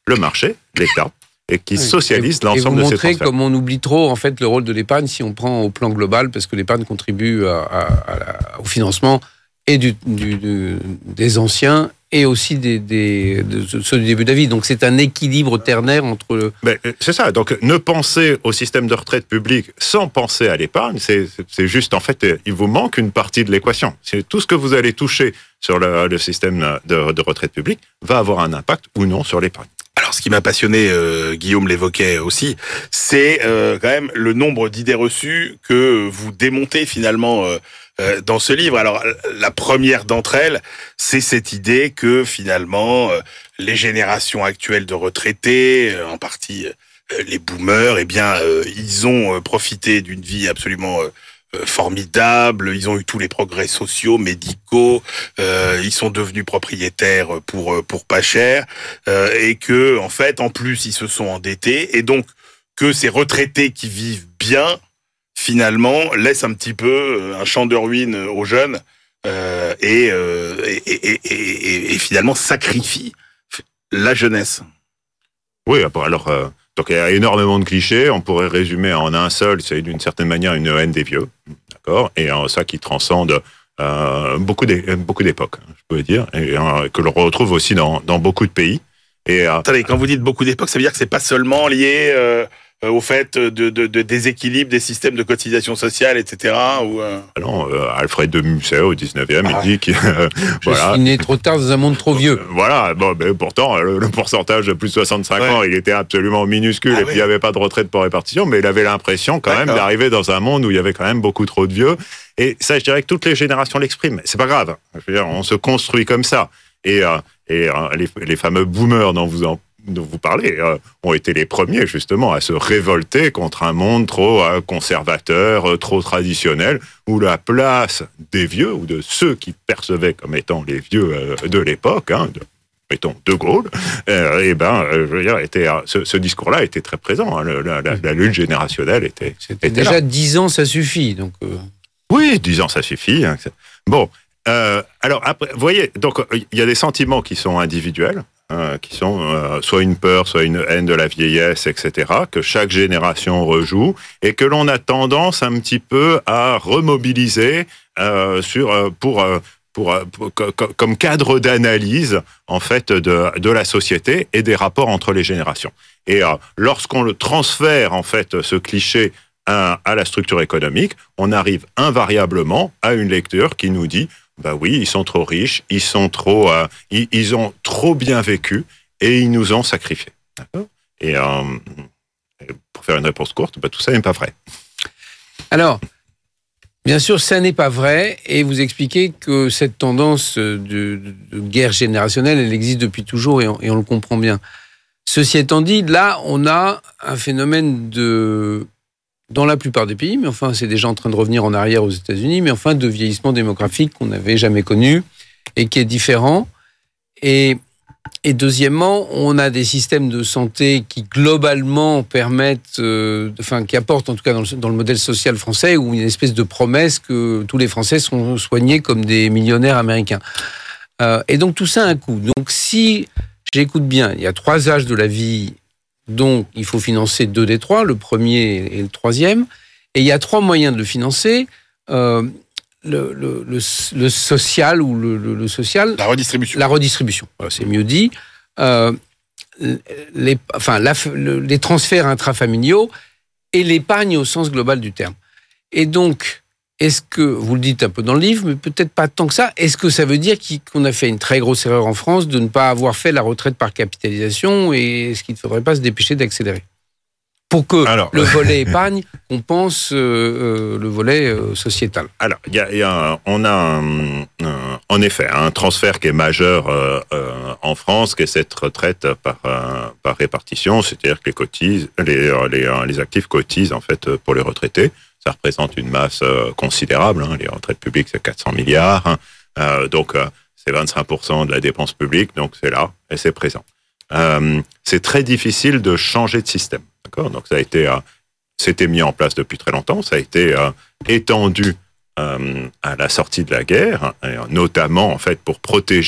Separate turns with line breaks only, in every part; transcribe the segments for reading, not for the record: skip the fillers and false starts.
le marché, l'État, et qui socialise l'ensemble de ces transferts.
Et vous montrez comme on oublie trop en fait le rôle de l'épargne si on prend au plan global, parce que l'épargne contribue au financement et des anciens et aussi de ceux du début de la vie. Donc c'est un équilibre ternaire entre...
C'est ça, donc ne pensez au système de retraite public sans penser à l'épargne, c'est juste en fait, il vous manque une partie de l'équation. C'est tout ce que vous allez toucher sur le système de retraite publique va avoir un impact ou non sur l'épargne.
Alors, ce qui m'a passionné, Guillaume l'évoquait aussi, c'est quand même le nombre d'idées reçues que vous démontez finalement dans ce livre. Alors, la première d'entre elles, c'est cette idée que finalement, les générations actuelles de retraités, en partie les boomers, eh bien, ils ont profité d'une vie absolument formidable, ils ont eu tous les progrès sociaux, médicaux, ils sont devenus propriétaires pour pas cher, et que en fait, en plus, ils se sont endettés, et donc que ces retraités qui vivent bien, finalement, laissent un petit peu un champ de ruines aux jeunes, et finalement sacrifient la jeunesse.
Oui, alors donc il y a énormément de clichés, on pourrait résumer en un seul, c'est d'une certaine manière une haine des vieux, d'accord, et ça qui transcende beaucoup d'époques, je pourrais dire, et que l'on retrouve aussi dans beaucoup de pays. Et
attendez, quand vous dites beaucoup d'époques, ça veut dire que c'est pas seulement lié au fait de déséquilibre des systèmes de cotisation sociale, etc. Ou
non, Alfred de Musset au 19e, il dit que
je suis né trop tard dans un monde trop vieux.
Voilà, bon, mais pourtant le pourcentage de plus de 65 ans, il était absolument minuscule, et puis il n'y avait pas de retraite pour répartition, mais il avait l'impression quand même d'arriver dans un monde où il y avait quand même beaucoup trop de vieux. Et ça, je dirais que toutes les générations l'expriment. C'est pas grave. Je veux dire, on se construit comme ça. Et les fameux boomers dont vous parlez, ont été les premiers justement à se révolter contre un monde trop conservateur, trop traditionnel, où la place des vieux, ou de ceux qui percevaient comme étant les vieux de l'époque, mettons De Gaulle, je veux dire, ce discours-là était très présent. La lutte générationnelle était
déjà
là.
10 ans, ça suffit. Donc
Oui, 10 ans, ça suffit. Bon, alors après, vous voyez, donc il y a des sentiments qui sont individuels, qui sont soit une peur, soit une haine de la vieillesse, etc., que chaque génération rejoue, et que l'on a tendance un petit peu à remobiliser comme cadre d'analyse en fait de la société et des rapports entre les générations. Et lorsqu'on le transfère en fait ce cliché à la structure économique, on arrive invariablement à une lecture qui nous dit oui, ils sont trop riches, ils ont trop bien vécu et ils nous ont sacrifiés. D'accord ? Et pour faire une réponse courte, tout ça n'est pas vrai.
Alors, bien sûr, ça n'est pas vrai, et vous expliquez que cette tendance de guerre générationnelle, elle existe depuis toujours, et on le comprend bien. Ceci étant dit, là, on a un phénomène dans la plupart des pays, mais enfin, c'est déjà en train de revenir en arrière aux États-Unis, mais enfin, de vieillissement démographique qu'on n'avait jamais connu et qui est différent. Et deuxièmement, on a des systèmes de santé qui, globalement, permettent, qui apportent, en tout cas dans le modèle social français, où il y a une espèce de promesse que tous les Français sont soignés comme des millionnaires américains. Et donc, tout ça a un coût. Donc, si j'écoute bien, il y a 3 âges de la vie. Donc, il faut financer 2 des 3, le premier et le troisième. Et il y a 3 moyens de le financer. Le social ou le social...
La redistribution.
La redistribution, voilà, c'est mieux dit. Les transferts intrafamiliaux et l'épargne au sens global du terme. Et donc, est-ce que, vous le dites un peu dans le livre, mais peut-être pas tant que ça, est-ce que ça veut dire qu'on a fait une très grosse erreur en France de ne pas avoir fait la retraite par capitalisation, et est-ce qu'il ne faudrait pas se dépêcher d'accélérer pour que le volet épargne compense le volet sociétal? Alors,
on a en effet un transfert qui est majeur en France, qui est cette retraite par répartition, c'est-à-dire que les actifs cotisent en fait pour les retraités. Ça représente une masse considérable. Les retraites publiques, c'est 400 milliards. Donc, c'est 25% de la dépense publique. Donc, c'est là et c'est présent. C'est très difficile de changer de système. D'accord ? Donc, c'était mis en place depuis très longtemps. Ça a été étendu à la sortie de la guerre, notamment en fait pour protéger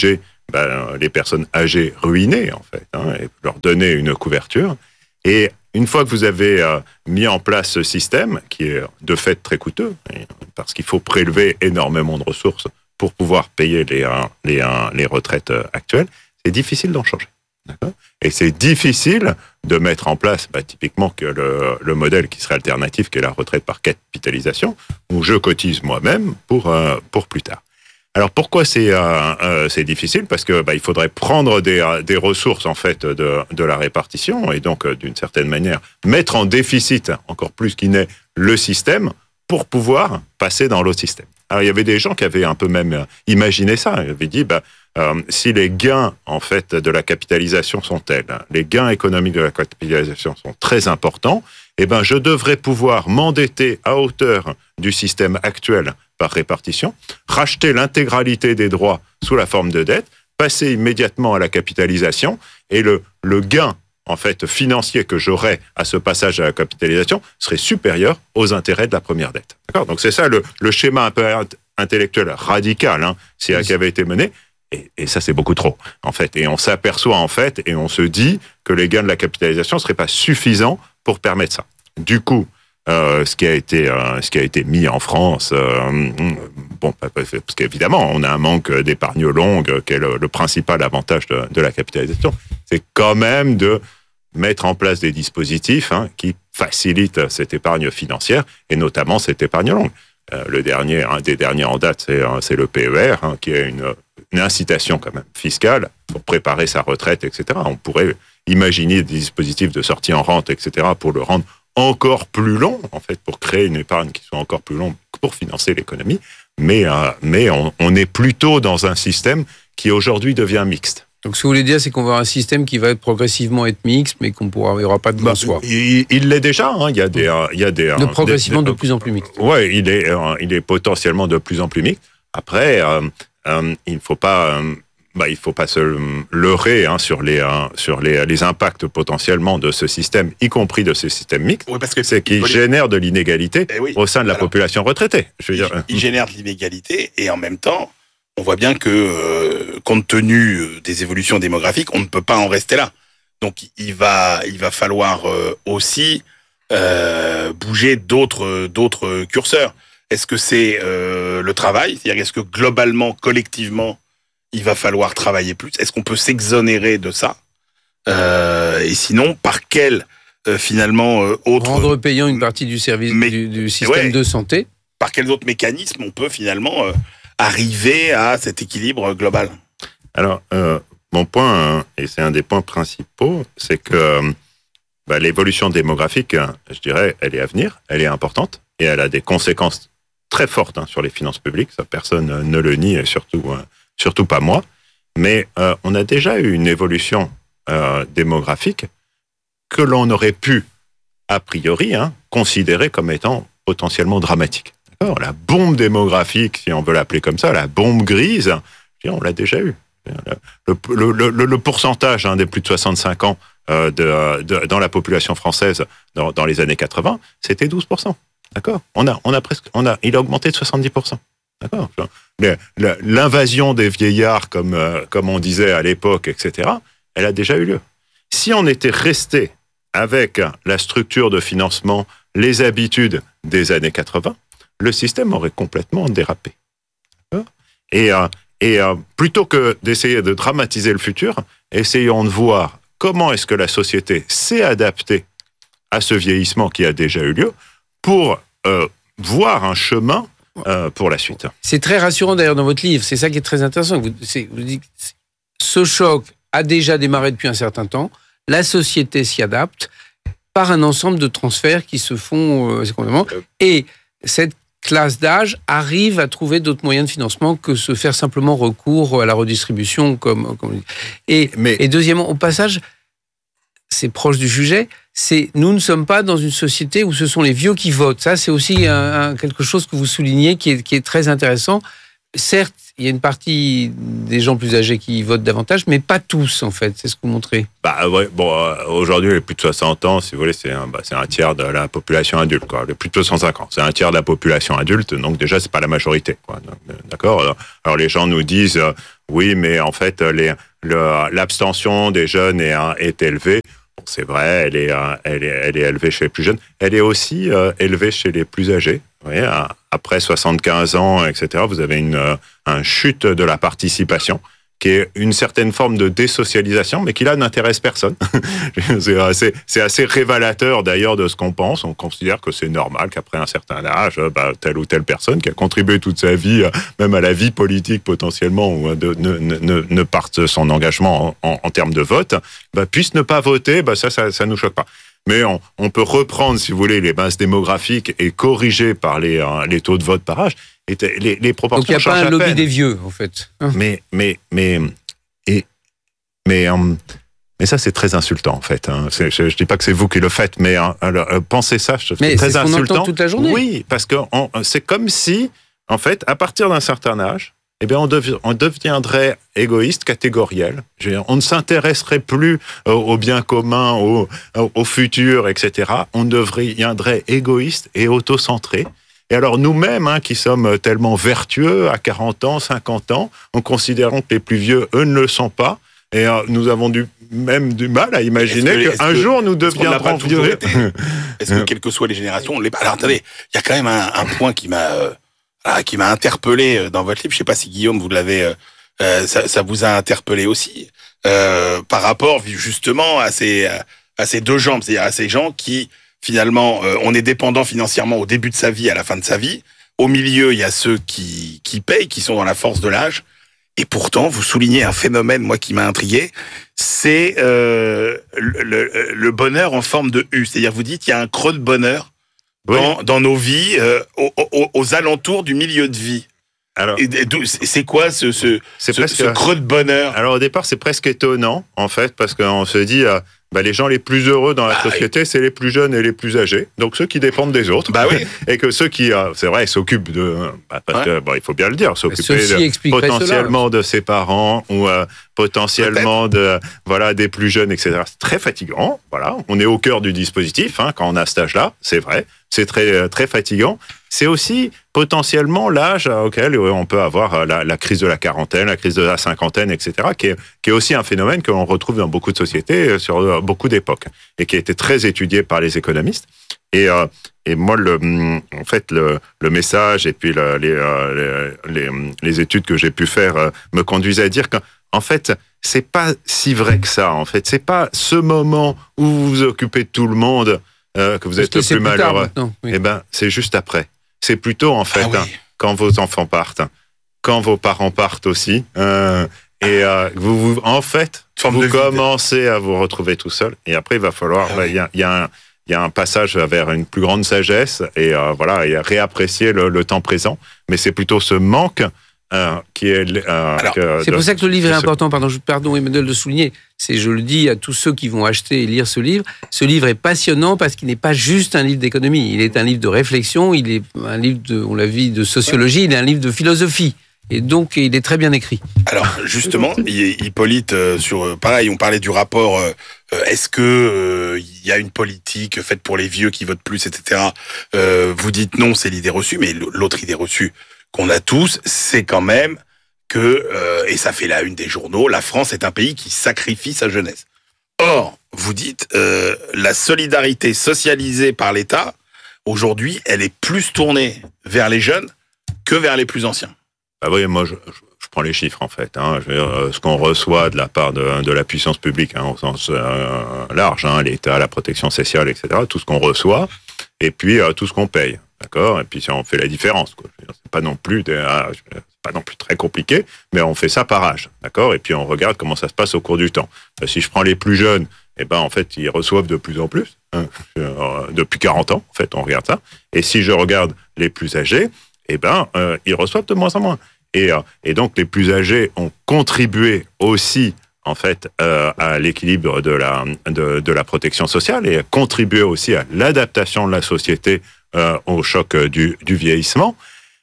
les personnes âgées ruinées, en fait, et leur donner une couverture. Et une fois que vous avez mis en place ce système, qui est de fait très coûteux, parce qu'il faut prélever énormément de ressources pour pouvoir payer les retraites actuelles, c'est difficile d'en changer. D'accord ? Et c'est difficile de mettre en place, typiquement, que le modèle qui serait alternatif, qui est la retraite par capitalisation, où je cotise moi-même pour plus tard. Alors pourquoi c'est difficile ? Parce que il faudrait prendre des ressources en fait de la répartition et donc d'une certaine manière mettre en déficit encore plus qu'il n'est le système pour pouvoir passer dans l'autre système. Alors il y avait des gens qui avaient un peu même imaginé ça. Ils avaient dit si les gains en fait de la capitalisation sont tels, les gains économiques de la capitalisation sont très importants, je devrais pouvoir m'endetter à hauteur du système actuel par répartition, racheter l'intégralité des droits sous la forme de dette, passer immédiatement à la capitalisation et le gain en fait financier que j'aurais à ce passage à la capitalisation serait supérieur aux intérêts de la première dette. D'accord ? Donc c'est ça le schéma un peu intellectuel radical qui avait été mené. Et ça, c'est beaucoup trop, en fait. Et on s'aperçoit, en fait, et on se dit que les gains de la capitalisation ne seraient pas suffisants pour permettre ça. Du coup, ce qui a été mis en France, parce qu'évidemment, on a un manque d'épargne longue, qui est le principal avantage de la capitalisation, c'est quand même de mettre en place des dispositifs qui facilitent cette épargne financière, et notamment cette épargne longue. Un des derniers en date, c'est le PER, qui est une incitation quand même fiscale pour préparer sa retraite, etc. On pourrait imaginer des dispositifs de sortie en rente, etc., pour le rendre encore plus long, en fait, pour créer une épargne qui soit encore plus longue pour financer l'économie. Mais on est plutôt dans un système qui aujourd'hui devient mixte.
Donc, ce que vous voulez dire, c'est qu'on va avoir un système qui va progressivement être mixte, mais qu'il n'y aura pas de grand soir.
Il l'est déjà. Il y a des
progressivement de plus en plus mixte.
Ouais, il est potentiellement de plus en plus mixte. Après, il faut pas se leurrer sur les impacts potentiellement de ce système, y compris de ce système mixte.
Oui, parce que
c'est qu'il génère de l'inégalité au sein de la population retraitée.
Il génère de l'inégalité et en même temps, on voit bien que, compte tenu des évolutions démographiques, on ne peut pas en rester là. Donc, il va falloir aussi bouger d'autres curseurs. Est-ce que c'est le travail ? C'est-à-dire, est-ce que globalement, collectivement, il va falloir travailler plus ? Est-ce qu'on peut s'exonérer de ça ? Et sinon, par quel, finalement, autre...
Rendre payant une partie du service du système de santé ?
Par quels autres mécanismes on peut, finalement... arriver à cet équilibre global ?
Alors, mon point, et c'est un des points principaux, c'est que l'évolution démographique, je dirais, elle est à venir, elle est importante, et elle a des conséquences très fortes sur les finances publiques, ça personne ne le nie, et surtout pas moi, mais on a déjà eu une évolution démographique que l'on aurait pu, a priori, considérer comme étant potentiellement dramatique. La bombe démographique, si on veut l'appeler comme ça, la bombe grise, on l'a déjà eu. Le pourcentage des plus de 65 ans dans la population française dans les années 80, c'était 12%. D'accord ? Il a augmenté de 70%. D'accord ? L'invasion des vieillards, comme on disait à l'époque, etc., elle a déjà eu lieu. Si on était resté avec la structure de financement, les habitudes des années 80, le système aurait complètement dérapé. Et plutôt que d'essayer de dramatiser le futur, essayons de voir comment est-ce que la société s'est adaptée à ce vieillissement qui a déjà eu lieu pour voir un chemin pour la suite.
C'est très rassurant d'ailleurs dans votre livre, c'est ça qui est très intéressant. Vous dites, ce choc a déjà démarré depuis un certain temps, la société s'y adapte par un ensemble de transferts qui se font et cette classe d'âge arrive à trouver d'autres moyens de financement que se faire simplement recours à la redistribution, comme on dit. Et deuxièmement, au passage, c'est proche du sujet, nous ne sommes pas dans une société où ce sont les vieux qui votent. Ça, c'est aussi quelque chose que vous soulignez qui est très intéressant. certes, il y a une partie des gens plus âgés qui votent davantage, mais pas tous, en fait. C'est ce que vous montrez.
Ouais, aujourd'hui, les plus de 60 ans, si vous voulez, c'est un tiers de la population adulte, quoi. Les plus de 65 ans, c'est un tiers de la population adulte, donc déjà, c'est pas la majorité, quoi. D'accord? Alors, les gens nous disent, oui, mais en fait, l'abstention des jeunes est élevée. Bon, c'est vrai, elle est élevée chez les plus jeunes. Elle est aussi élevée chez les plus âgés. Vous voyez, après 75 ans, etc., vous avez une chute de la participation, qui est une certaine forme de désocialisation, mais qui là n'intéresse personne. C'est assez révélateur d'ailleurs de ce qu'on pense. On considère que c'est normal qu'après un certain âge, telle ou telle personne qui a contribué toute sa vie, même à la vie politique potentiellement, ou ne parte son engagement en termes de vote, puisse ne pas voter. Ça nous choque pas. Mais on peut reprendre, si vous voulez, les bases démographiques et corriger par les taux de vote par âge. Et les proportions changent à peine.
Donc il n'y a pas un lobby des vieux, en fait.
Mais ça, c'est très insultant, en fait. Je ne dis pas que c'est vous qui le faites, mais pensez ça, c'est très insultant. Mais c'est ce qu'on entend
toute la journée.
Oui, parce que c'est comme si, en fait, à partir d'un certain âge, on deviendrait égoïste, catégoriel. On ne s'intéresserait plus au bien commun, au futur, etc. On deviendrait égoïste et autocentré. Et alors nous-mêmes, qui sommes tellement vertueux à 40 ans, 50 ans, en considérant que les plus vieux, eux, ne le sont pas. Et nous avons même du mal à imaginer qu'un jour nous deviendrons vieux.
Est-ce que, quelles que soient les générations, alors attendez, il y a quand même un point qui m'a interpellé dans votre livre. Je sais pas si Guillaume, vous l'avez, ça vous a interpellé aussi, par rapport justement à ces deux jambes, c'est-à-dire à ces gens qui finalement, on est dépendant financièrement au début de sa vie, à la fin de sa vie. Au milieu, il y a ceux qui payent, qui sont dans la force de l'âge. Et pourtant, vous soulignez un phénomène, moi, qui m'a intrigué, c'est le bonheur en forme de U. C'est-à-dire, vous dites, il y a un creux de bonheur dans nos vies, aux alentours du milieu de vie. Alors, c'est quoi ce creux de bonheur?
Alors, au départ, c'est presque étonnant, en fait, parce qu'on se dit... les gens les plus heureux dans la société, c'est les plus jeunes et les plus âgés. Donc ceux qui dépendent des autres.
Oui.
Et que ceux qui, c'est vrai, s'occupent de... parce que, il faut bien le dire, s'occuper potentiellement de ses parents ou potentiellement des plus jeunes, etc. C'est très fatigant. Voilà. On est au cœur du dispositif quand on a cet âge-là, c'est vrai. C'est très, très fatigant. C'est aussi potentiellement l'âge auquel on peut avoir la crise de la quarantaine, la crise de la cinquantaine, etc., qui est aussi un phénomène que l'on retrouve dans beaucoup de sociétés sur beaucoup d'époques et qui a été très étudié par les économistes. Et moi, le message et puis les études que j'ai pu faire me conduisent à dire qu'en fait, c'est pas si vrai que ça. En fait, c'est pas ce moment où vous vous occupez de tout le monde que vous êtes le plus malheureux. Oui. C'est juste après. C'est plutôt, en fait, quand vos enfants partent, quand vos parents partent aussi, vous commencez à vous retrouver tout seul. Et après, il va falloir... Il y a un passage vers une plus grande sagesse et réapprécier le temps présent. Mais c'est plutôt ce manque qui est...
c'est pour ça que le livre est important. Pardon, Emmanuel, de souligner. Je le dis à tous ceux qui vont acheter et lire ce livre. Ce livre est passionnant parce qu'il n'est pas juste un livre d'économie. Il est un livre de réflexion, il est un livre de sociologie, il est un livre de philosophie. Et donc, il est très bien écrit.
Alors, justement, Hippolyte, pareil, on parlait du rapport, est-ce que il y a une politique faite pour les vieux qui votent plus, etc. Vous dites non, c'est l'idée reçue, mais l'autre idée reçue qu'on a tous, c'est quand même que, et ça fait la une des journaux, la France est un pays qui sacrifie sa jeunesse. Or, vous dites, la solidarité socialisée par l'État, aujourd'hui, elle est plus tournée vers les jeunes que vers les plus anciens.
Oui, moi, je prends les chiffres, en fait. Je veux dire, ce qu'on reçoit de la part de la puissance publique, au sens large, l'État, la protection sociale, etc., tout ce qu'on reçoit, et puis tout ce qu'on paye. D'accord? Et puis, si on fait la différence, quoi. C'est pas non plus très compliqué, mais on fait ça par âge. D'accord? Et puis, on regarde comment ça se passe au cours du temps. Si je prends les plus jeunes, en fait, ils reçoivent de plus en plus. Depuis 40 ans, en fait, on regarde ça. Et si je regarde les plus âgés, ils reçoivent de moins en moins. Et donc, les plus âgés ont contribué aussi, en fait, à l'équilibre de la protection sociale et contribué aussi à l'adaptation de la société au choc du vieillissement.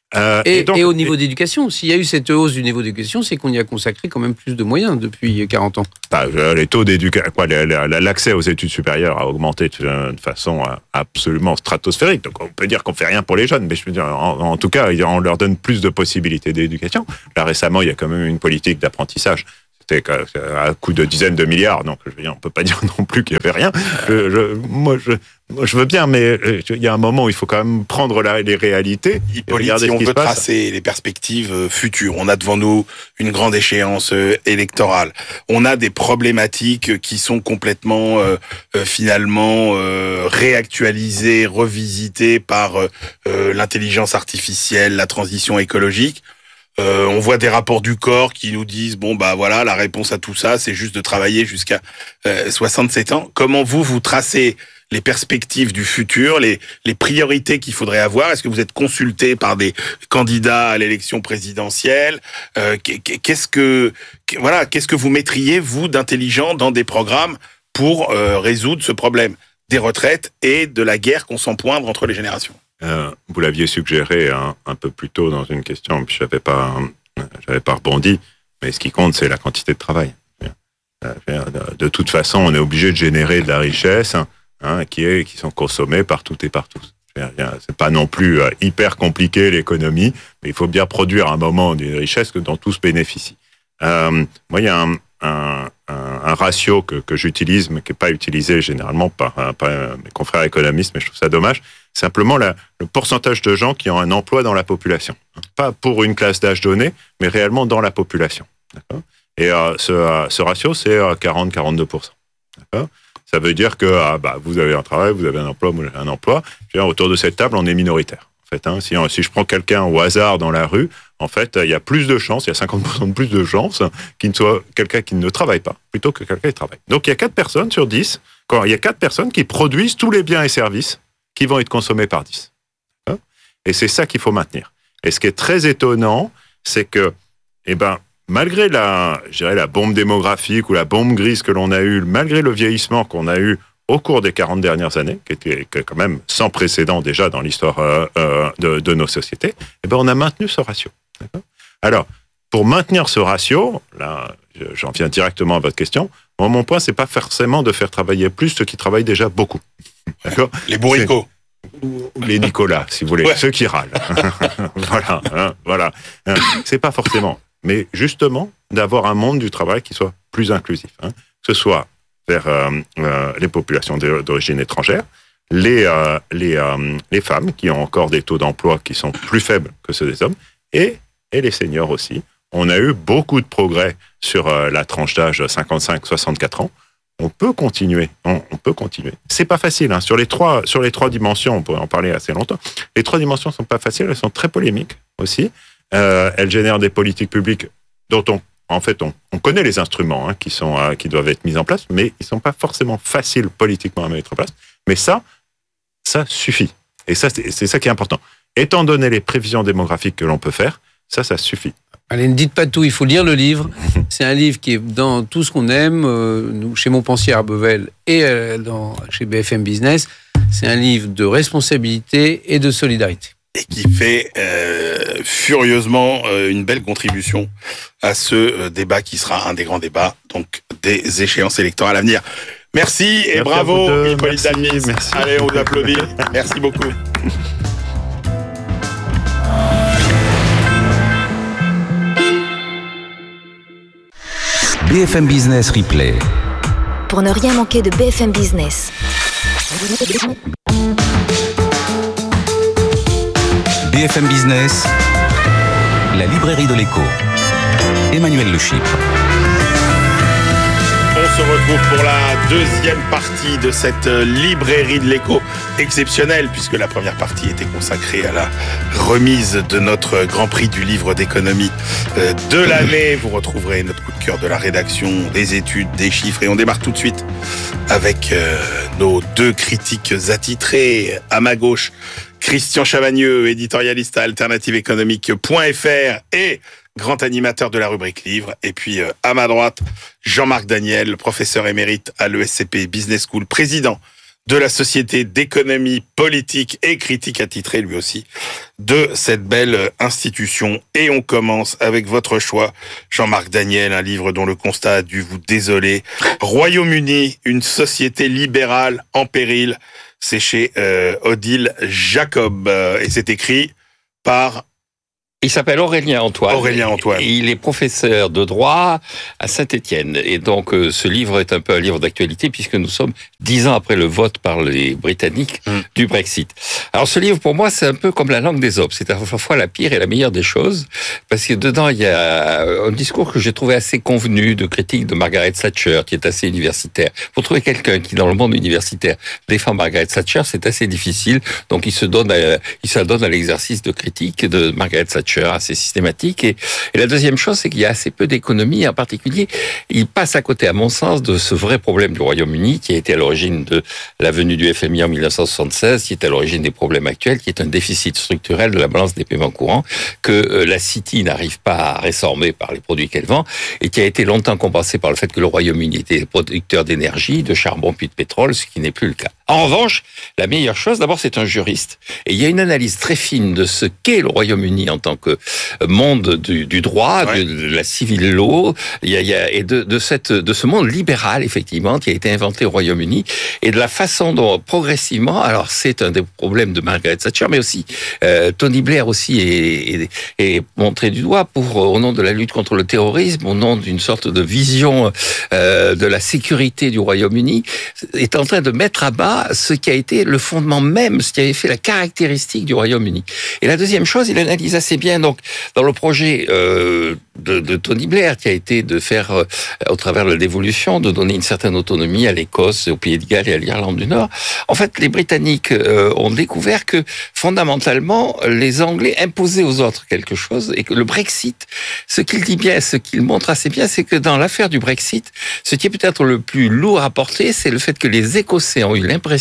Et au niveau d'éducation, s'il y a eu cette hausse du niveau d'éducation, c'est qu'on y a consacré quand même plus de moyens depuis 40 ans.
Les taux d'éducation, l'accès aux études supérieures a augmenté de façon absolument stratosphérique. Donc on peut dire qu'on fait rien pour les jeunes, mais je veux dire, en tout cas, on leur donne plus de possibilités d'éducation. Là récemment, il y a quand même une politique d'apprentissage. C'était à coût de dizaines de milliards, donc je veux dire, on peut pas dire non plus qu'il y avait rien. Moi, je veux bien, mais il y a un moment où il faut quand même prendre les réalités.
Hippolyte, si on veut tracer les perspectives futures, on a devant nous une grande échéance électorale. On a des problématiques qui sont complètement finalement réactualisées, revisitées par l'intelligence artificielle, la transition écologique. On voit des rapports du corps qui nous disent voilà, la réponse à tout ça, c'est juste de travailler jusqu'à 67 ans. Comment vous tracez les perspectives du futur, les priorités qu'il faudrait avoir? Est-ce que vous êtes consulté par des candidats à l'élection présidentielle? Qu'est-ce que vous mettriez, vous, d'intelligent dans des programmes pour résoudre ce problème des retraites et de la guerre qu'on sent poindre entre les générations?
Vous l'aviez suggéré un peu plus tôt dans une question, puis j'avais pas rebondi, mais ce qui compte, c'est la quantité de travail. De toute façon, on est obligé de générer de la richesse qui sont consommées par toutes et par tous. C'est pas non plus hyper compliqué l'économie, mais il faut bien produire à un moment des richesses dont tous bénéficient. Moi, il y a un ratio que j'utilise, mais qui n'est pas utilisé généralement par mes confrères économistes, mais je trouve ça dommage. Simplement le pourcentage de gens qui ont un emploi dans la population. Pas pour une classe d'âge donnée, mais réellement dans la population. D'accord ? Et ce ratio, c'est 40-42%. D'accord ? Ça veut dire que vous avez un travail, vous avez un emploi, moi j'ai un emploi. Autour de cette table, on est minoritaire. En fait, si je prends quelqu'un au hasard dans la rue, en fait, il y a plus de chances, il y a 50% de plus de chances qu'il ne soit quelqu'un qui ne travaille pas, plutôt que quelqu'un qui travaille. Donc il y a 4 personnes sur 10, il y a 4 personnes qui produisent tous les biens et services qui vont être consommés par 10. Et c'est ça qu'il faut maintenir. Et ce qui est très étonnant, c'est que, malgré la bombe démographique ou la bombe grise que l'on a eue, malgré le vieillissement qu'on a eu au cours des 40 dernières années, qui était quand même sans précédent déjà dans l'histoire de nos sociétés, on a maintenu ce ratio. D'accord ? Alors, pour maintenir ce ratio, là, j'en viens directement à votre question, mon point, c'est pas forcément de faire travailler plus ceux qui travaillent déjà beaucoup. D'accord ?
Les bourricots.
Les Nicolas, si vous voulez, ceux qui râlent. Voilà. C'est pas forcément. Mais justement, d'avoir un monde du travail qui soit plus inclusif. Que ce soit vers les populations d'origine étrangère, les femmes qui ont encore des taux d'emploi qui sont plus faibles que ceux des hommes, et les seniors aussi. On a eu beaucoup de progrès sur la tranche d'âge 55-64 ans. On peut continuer. C'est pas facile. Sur les trois dimensions, on pourrait en parler assez longtemps. Les 3 dimensions sont pas faciles. Elles sont très polémiques aussi. Elles génèrent des politiques publiques dont on connaît les instruments qui doivent être mis en place, mais ils sont pas forcément faciles politiquement à mettre en place. Mais ça suffit. Et ça, c'est ça qui est important. Étant donné les prévisions démographiques que l'on peut faire, ça suffit.
Allez, ne dites pas tout, il faut lire le livre. C'est un livre qui est dans tout ce qu'on aime, nous, chez Montpensier à Bevel et chez BFM Business. C'est un livre de responsabilité et de solidarité.
Et qui fait furieusement une belle contribution à ce débat qui sera un des grands débats, donc des échéances électorales à venir. Merci et bravo, Hippolyte Dalmis.
Merci.
Allez, on vous applaudit. Merci beaucoup.
BFM Business Replay.
Pour ne rien manquer de BFM Business.
BFM Business, la librairie de l'écho. Emmanuel Le Chypre.
On se retrouve pour la deuxième partie de cette librairie de l'écho exceptionnelle, puisque la première partie était consacrée à la remise de notre Grand Prix du livre d'économie de l'année. Vous retrouverez notre coup de cœur de la rédaction, des études, des chiffres, et on démarre tout de suite avec nos 2 critiques attitrés. À ma gauche, Christian Chavagneux, éditorialiste à alternativeéconomique.fr et grand animateur de la rubrique livre. Et puis, à ma droite, Jean-Marc Daniel, professeur émérite à l'ESCP Business School, président de la Société d'économie politique et critique attitré, lui aussi, de cette belle institution. Et on commence avec votre choix, Jean-Marc Daniel, un livre dont le constat a dû vous désoler. Royaume-Uni, une société libérale en péril. C'est chez Odile Jacob. Et c'est écrit par...
Il s'appelle Aurélien Antoine.
Aurélien Antoine.
Il est professeur de droit à Saint-Étienne. Et donc, ce livre est un peu un livre d'actualité puisque nous sommes 10 ans après le vote par les Britanniques du Brexit. Alors, ce livre, pour moi, c'est un peu comme la langue d'Ésope. C'est à la fois la pire et la meilleure des choses parce que dedans, il y a un discours que j'ai trouvé assez convenu de critique de Margaret Thatcher, qui est assez universitaire. Pour trouver quelqu'un qui, dans le monde universitaire, défend Margaret Thatcher, c'est assez difficile. Donc, il s'adonne à l'exercice de critique de Margaret Thatcher assez systématique. Et la deuxième chose, c'est qu'il y a assez peu d'économies. En particulier, il passe à côté, à mon sens, de ce vrai problème du Royaume-Uni qui a été à l'origine de la venue du FMI en 1976, qui est à l'origine des problèmes actuels, qui est un déficit structurel de la balance des paiements courants que la City n'arrive pas à résorber par les produits qu'elle vend et qui a été longtemps compensé par le fait que le Royaume-Uni était producteur d'énergie, de charbon puis de pétrole, ce qui n'est plus le cas. En revanche, la meilleure chose, d'abord, c'est un juriste. Et il y a une analyse très fine de ce qu'est le Royaume-Uni en tant que monde du droit, de la civil law, et de ce monde libéral, effectivement, qui a été inventé au Royaume-Uni, et de la façon dont, progressivement, alors c'est un des problèmes de Margaret Thatcher, mais aussi Tony Blair aussi est montré du doigt au nom de la lutte contre le terrorisme, au nom d'une sorte de vision de la sécurité du Royaume-Uni, est en train de mettre à bas ce qui a été le fondement même, ce qui avait fait la caractéristique du Royaume-Uni. Et la deuxième chose, il analyse assez bien, donc, dans le projet de Tony Blair, qui a été de faire, au travers de la dévolution, de donner une certaine autonomie à l'Écosse, au Pays de Galles et à l'Irlande du Nord. En fait, les Britanniques ont découvert que, fondamentalement, les Anglais imposaient aux autres quelque chose, et que le Brexit, ce qu'il dit bien, ce qu'il montre assez bien, c'est que dans l'affaire du Brexit, ce qui est peut-être le plus lourd à porter, c'est le fait que les Écossais ont eu l'impression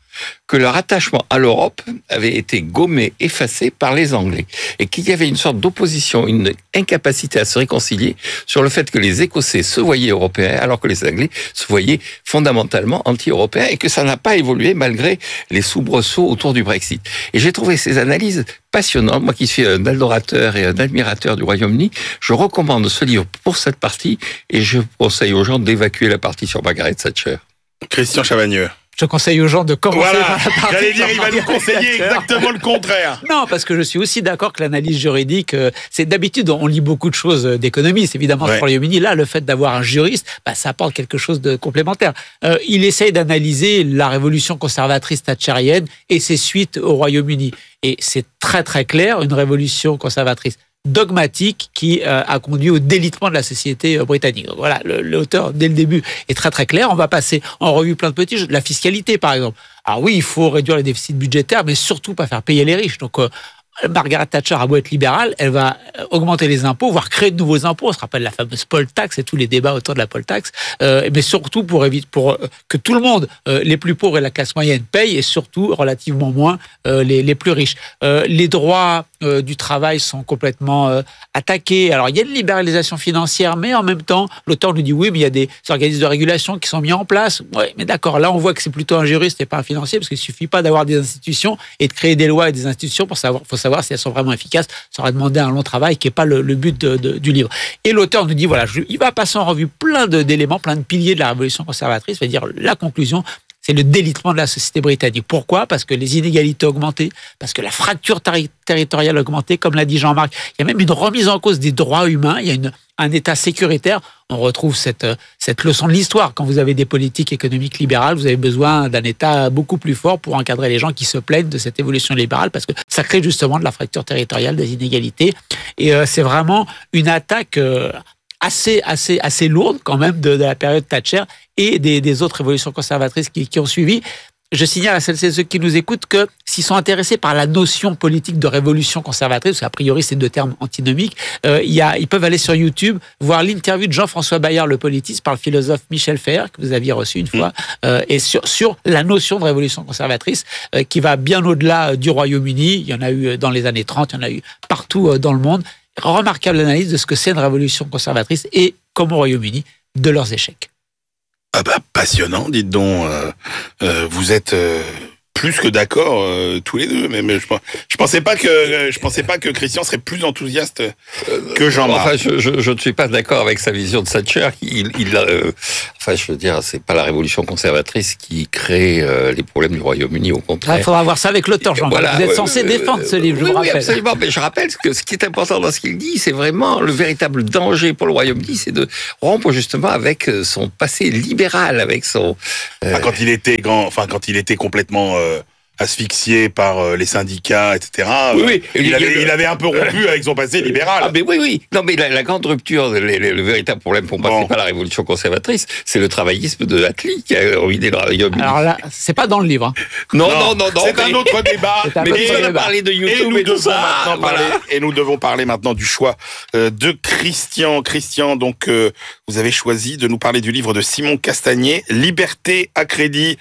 que leur attachement à l'Europe avait été gommé, effacé par les Anglais. Et qu'il y avait une sorte d'opposition, une incapacité à se réconcilier sur le fait que les Écossais se voyaient européens, alors que les Anglais se voyaient fondamentalement anti-européens, et que ça n'a pas évolué malgré les soubresauts autour du Brexit. Et j'ai trouvé ces analyses passionnantes. Moi qui suis un adorateur et un admirateur du Royaume-Uni, je recommande ce livre pour cette partie, et je conseille aux gens d'évacuer la partie sur Margaret Thatcher.
Christian Chavagneux.
Je conseille aux gens de commencer par la partie.
J'allais dire, il va nous conseiller exactement le contraire.
Non, parce que je suis aussi d'accord que l'analyse juridique, c'est d'habitude, on lit beaucoup de choses d'économistes, évidemment, sur le Royaume-Uni. Là, le fait d'avoir un juriste, ça apporte quelque chose de complémentaire. Il essaye d'analyser la révolution conservatrice thatchérienne et ses suites au Royaume-Uni. Et c'est très, très clair, une révolution conservatrice dogmatique qui a conduit au délitement de la société britannique. Donc voilà, l'auteur, dès le début, est très très clair. On va passer en revue plein de petits jeux. La fiscalité, par exemple. Alors oui, il faut réduire les déficits budgétaires, mais surtout pas faire payer les riches. Donc Margaret Thatcher a beau être libérale, elle va augmenter les impôts, voire créer de nouveaux impôts. On se rappelle la fameuse poll tax et tous les débats autour de la poll tax. Mais surtout pour que tout le monde, les plus pauvres et la classe moyenne, payent, et surtout relativement moins les plus riches. Les droits du travail sont complètement attaqués. Alors, il y a une libéralisation financière, mais en même temps, l'auteur nous dit oui, mais il y a des organismes de régulation qui sont mis en place. Oui, mais d'accord, là, on voit que c'est plutôt un juriste et pas un financier, parce qu'il suffit pas d'avoir des institutions et de créer des lois et des institutions pour savoir si elles sont vraiment efficaces. Ça aurait demandé un long travail qui n'est pas le but du livre. Et l'auteur nous dit, voilà, il va passer en revue plein d'éléments, plein de piliers de la révolution conservatrice, c'est-à-dire la conclusion, c'est le délitement de la société britannique. Pourquoi ? Parce que les inégalités ont augmenté, parce que la fracture territoriale a augmenté, comme l'a dit Jean-Marc. Il y a même une remise en cause des droits humains, il y a un État sécuritaire. On retrouve cette leçon de l'histoire. Quand vous avez des politiques économiques libérales, vous avez besoin d'un État beaucoup plus fort pour encadrer les gens qui se plaignent de cette évolution libérale, parce que ça crée justement de la fracture territoriale, des inégalités. Et c'est vraiment une attaque assez lourde quand même de la période Thatcher et des autres révolutions conservatrices qui ont suivi. Je signale à celles et ceux qui nous écoutent que s'ils sont intéressés par la notion politique de révolution conservatrice, parce qu'a priori c'est deux termes antinomiques, ils peuvent aller sur YouTube, voir l'interview de Jean-François Bayard, le politiste, par le philosophe Michel Fer, que vous aviez reçu une fois, et sur la notion de révolution conservatrice, qui va bien au-delà du Royaume-Uni. Il y en a eu dans les années 30, il y en a eu partout dans le monde. Remarquable analyse de ce que c'est une révolution conservatrice et, comme au Royaume-Uni, de leurs échecs.
Ah bah passionnant, dites donc, vous êtes plus que d'accord tous les deux. Mais je pensais pas que Christian serait plus enthousiaste que Jean-Marc.
Enfin, je ne suis pas d'accord avec sa vision de Thatcher. Enfin, je veux dire, c'est pas la révolution conservatrice qui crée les problèmes du Royaume-Uni, au contraire.
Il faudra voir ça avec l'auteur, Jean-Marc.
Voilà,
vous êtes censé défendre ce livre, je vous rappelle.
Oui, absolument. Mais je rappelle que ce qui est important dans ce qu'il dit, c'est vraiment le véritable danger pour le Royaume-Uni, c'est de rompre justement avec son passé libéral, avec son...
Quand il était complètement asphyxié par les syndicats, etc.
Oui,
il avait un peu rompu avec son passé libéral.
Ah, mais oui. Non, mais la grande rupture, le véritable problème pour moi, c'est pas la révolution conservatrice, c'est le travaillisme de Attlee qui a ruiné le Royaume-Uni.
Alors là, c'est pas dans le livre. Hein.
Non.
C'est un autre débat.
Mais on a parlé de YouTube
et nous devons parler maintenant du choix de Christian. Christian, donc, vous avez choisi de nous parler du livre de Simon Castagnier, Liberté à crédit,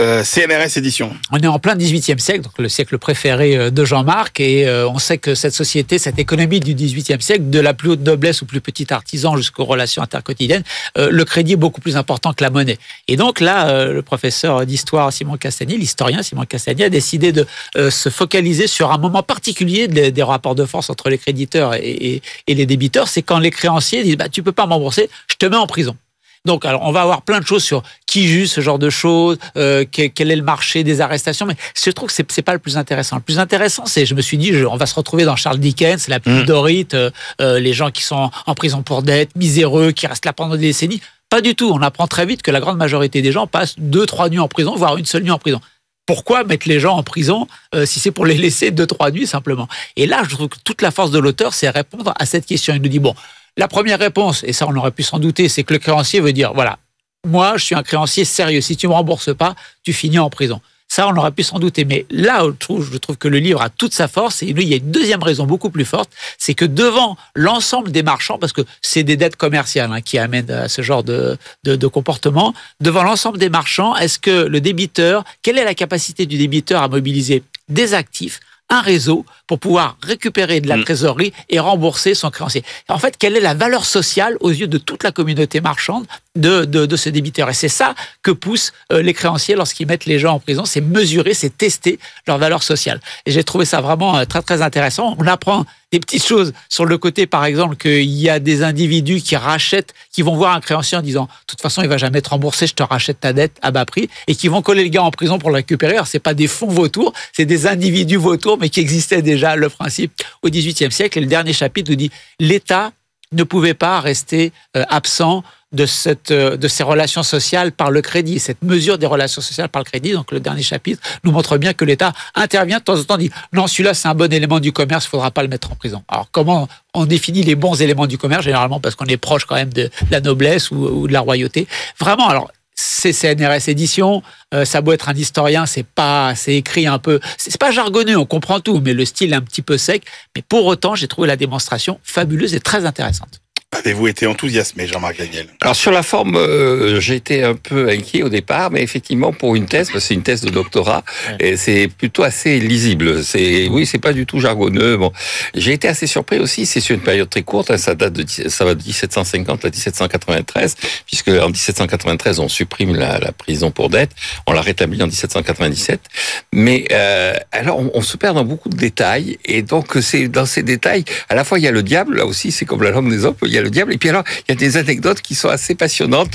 CNRS Éditions.
On est en plein 18e siècle, donc le siècle préféré de Jean-Marc, et on sait que cette société, cette économie du 18e siècle, de la plus haute noblesse au plus petit artisan jusqu'aux relations interquotidiennes, le crédit est beaucoup plus important que la monnaie. Et donc là, le professeur d'histoire Simon Castagnier, l'historien Simon Castagnier, a décidé de se focaliser sur un moment particulier des rapports de force entre les créditeurs et les débiteurs, c'est quand les créanciers disent tu peux pas m'embourser, je te mets en prison. Donc, alors, on va avoir plein de choses sur qui juge ce genre de choses, quel est le marché des arrestations, mais je trouve que c'est pas le plus intéressant. Le plus intéressant, c'est, je me suis dit, on va se retrouver dans Charles Dickens, la petite Dorite, les gens qui sont en prison pour dette, miséreux, qui restent là pendant des décennies. Pas du tout. On apprend très vite que la grande majorité des gens passent 2-3 nuits en prison, voire une seule nuit en prison. Pourquoi mettre les gens en prison si c'est pour les laisser 2-3 nuits simplement? Et là, je trouve que toute la force de l'auteur, c'est répondre à cette question. Il nous dit, la première réponse, et ça on aurait pu s'en douter, c'est que le créancier veut dire, voilà, moi je suis un créancier sérieux, si tu ne me rembourses pas, tu finis en prison. Ça on aurait pu s'en douter, mais là je trouve que le livre a toute sa force, et lui il y a une deuxième raison beaucoup plus forte, c'est que devant l'ensemble des marchands, parce que c'est des dettes commerciales qui amènent à ce genre de comportement, devant l'ensemble des marchands, est-ce que le débiteur, quelle est la capacité du débiteur à mobiliser des actifs, un réseau pour pouvoir récupérer de la trésorerie et rembourser son créancier. En fait, quelle est la valeur sociale aux yeux de toute la communauté marchande de ce débiteur? Et c'est ça que poussent les créanciers lorsqu'ils mettent les gens en prison, c'est mesurer, c'est tester leur valeur sociale. Et j'ai trouvé ça vraiment très, très intéressant. On apprend des petites choses sur le côté, par exemple, qu'il y a des individus qui rachètent, qui vont voir un créancier en disant, de toute façon, il va jamais te rembourser, je te rachète ta dette à bas prix, et qui vont coller le gars en prison pour le récupérer. Alors, c'est pas des fonds vautours, c'est des individus vautours, mais qui existaient déjà, le principe, au XVIIIe siècle. Et le dernier chapitre nous dit, l'État ne pouvait pas rester absent de ces relations sociales par le crédit, cette mesure des relations sociales par le crédit. Donc le dernier chapitre nous montre bien que l'État intervient de temps en temps, dit non, celui-là c'est un bon élément du commerce, il ne faudra pas le mettre en prison. Alors comment on définit les bons éléments du commerce? Généralement parce qu'on est proche quand même de la noblesse ou de la royauté. Vraiment, alors c'est CNRS Éditions, ça a beau être un historien, c'est écrit un peu, c'est pas jargonneux, on comprend tout, mais le style est un petit peu sec. Mais pour autant, j'ai trouvé la démonstration fabuleuse et très intéressante.
Avez-vous été enthousiasmé, Jean-Marc Daniel?
Alors sur la forme, j'ai été un peu inquiet au départ, mais effectivement pour une thèse, c'est une thèse de doctorat, et c'est plutôt assez lisible. C'est pas du tout jargonneux. Bon, j'ai été assez surpris aussi. C'est sur une période très courte. Ça va de 1750 à 1793, puisque en 1793 on supprime la prison pour dette, on la rétablit en 1797. Mais alors on se perd dans beaucoup de détails, et donc c'est dans ces détails, à la fois il y a le diable, là aussi c'est comme la langue des hommes, il y a le diable. Et puis alors, il y a des anecdotes qui sont assez passionnantes.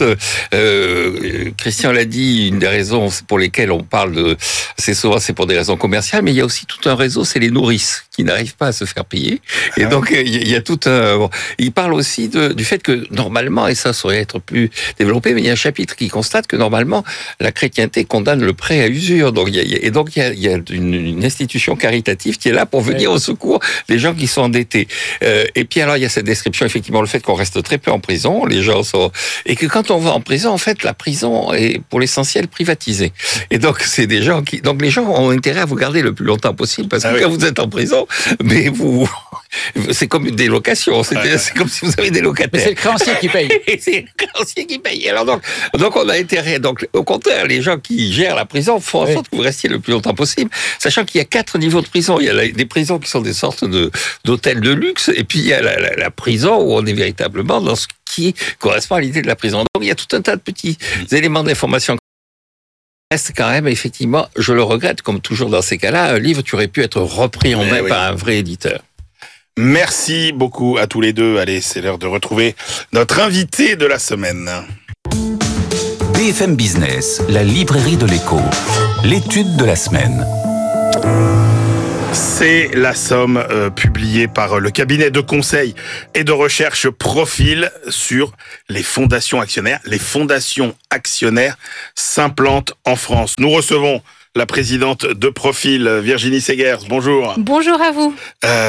Christian l'a dit, une des raisons pour lesquelles on parle c'est souvent c'est pour des raisons commerciales, mais il y a aussi tout un réseau, c'est les nourrices qui n'arrivent pas à se faire payer. Et donc il y a tout un. Bon, il parle aussi du fait que normalement, et ça saurait être plus développé, mais il y a un chapitre qui constate que normalement la chrétienté condamne le prêt à usure. Donc il y a une institution caritative qui est là pour venir au secours des gens qui sont endettés. Et puis alors il y a cette description, effectivement, le fait qu'on reste très peu en prison, les gens sont, et que quand on va en prison, en fait, la prison est pour l'essentiel privatisée. Et donc, c'est des gens donc les gens ont intérêt à vous garder le plus longtemps possible, parce que quand vous êtes en prison, mais c'est comme une délocation, c'est comme si vous avez des locataires.
Mais c'est le créancier qui paye.
Et c'est le créancier qui paye. Alors donc on a intérêt, donc au contraire, les gens qui gèrent la prison font en sorte que vous restiez le plus longtemps possible, sachant qu'il y a 4 niveaux de prison. Il y a des prisons qui sont des sortes d'hôtels de luxe, et puis il y a la prison où on est véritablement dans ce qui correspond à l'idée de la prison. Donc il y a tout un tas de petits éléments d'information. reste quand même, effectivement, je le regrette, comme toujours dans ces cas-là, un livre qui aurait pu être repris en main par un vrai éditeur.
Merci beaucoup à tous les deux. Allez, c'est l'heure de retrouver notre invité de la semaine.
BFM Business, la librairie de l'écho, l'étude de la semaine.
C'est la somme publiée par le cabinet de conseil et de recherche Profil sur les fondations actionnaires. Les fondations actionnaires s'implantent en France. Nous recevons la présidente de Profil, Virginie Segers. Bonjour.
Bonjour à vous.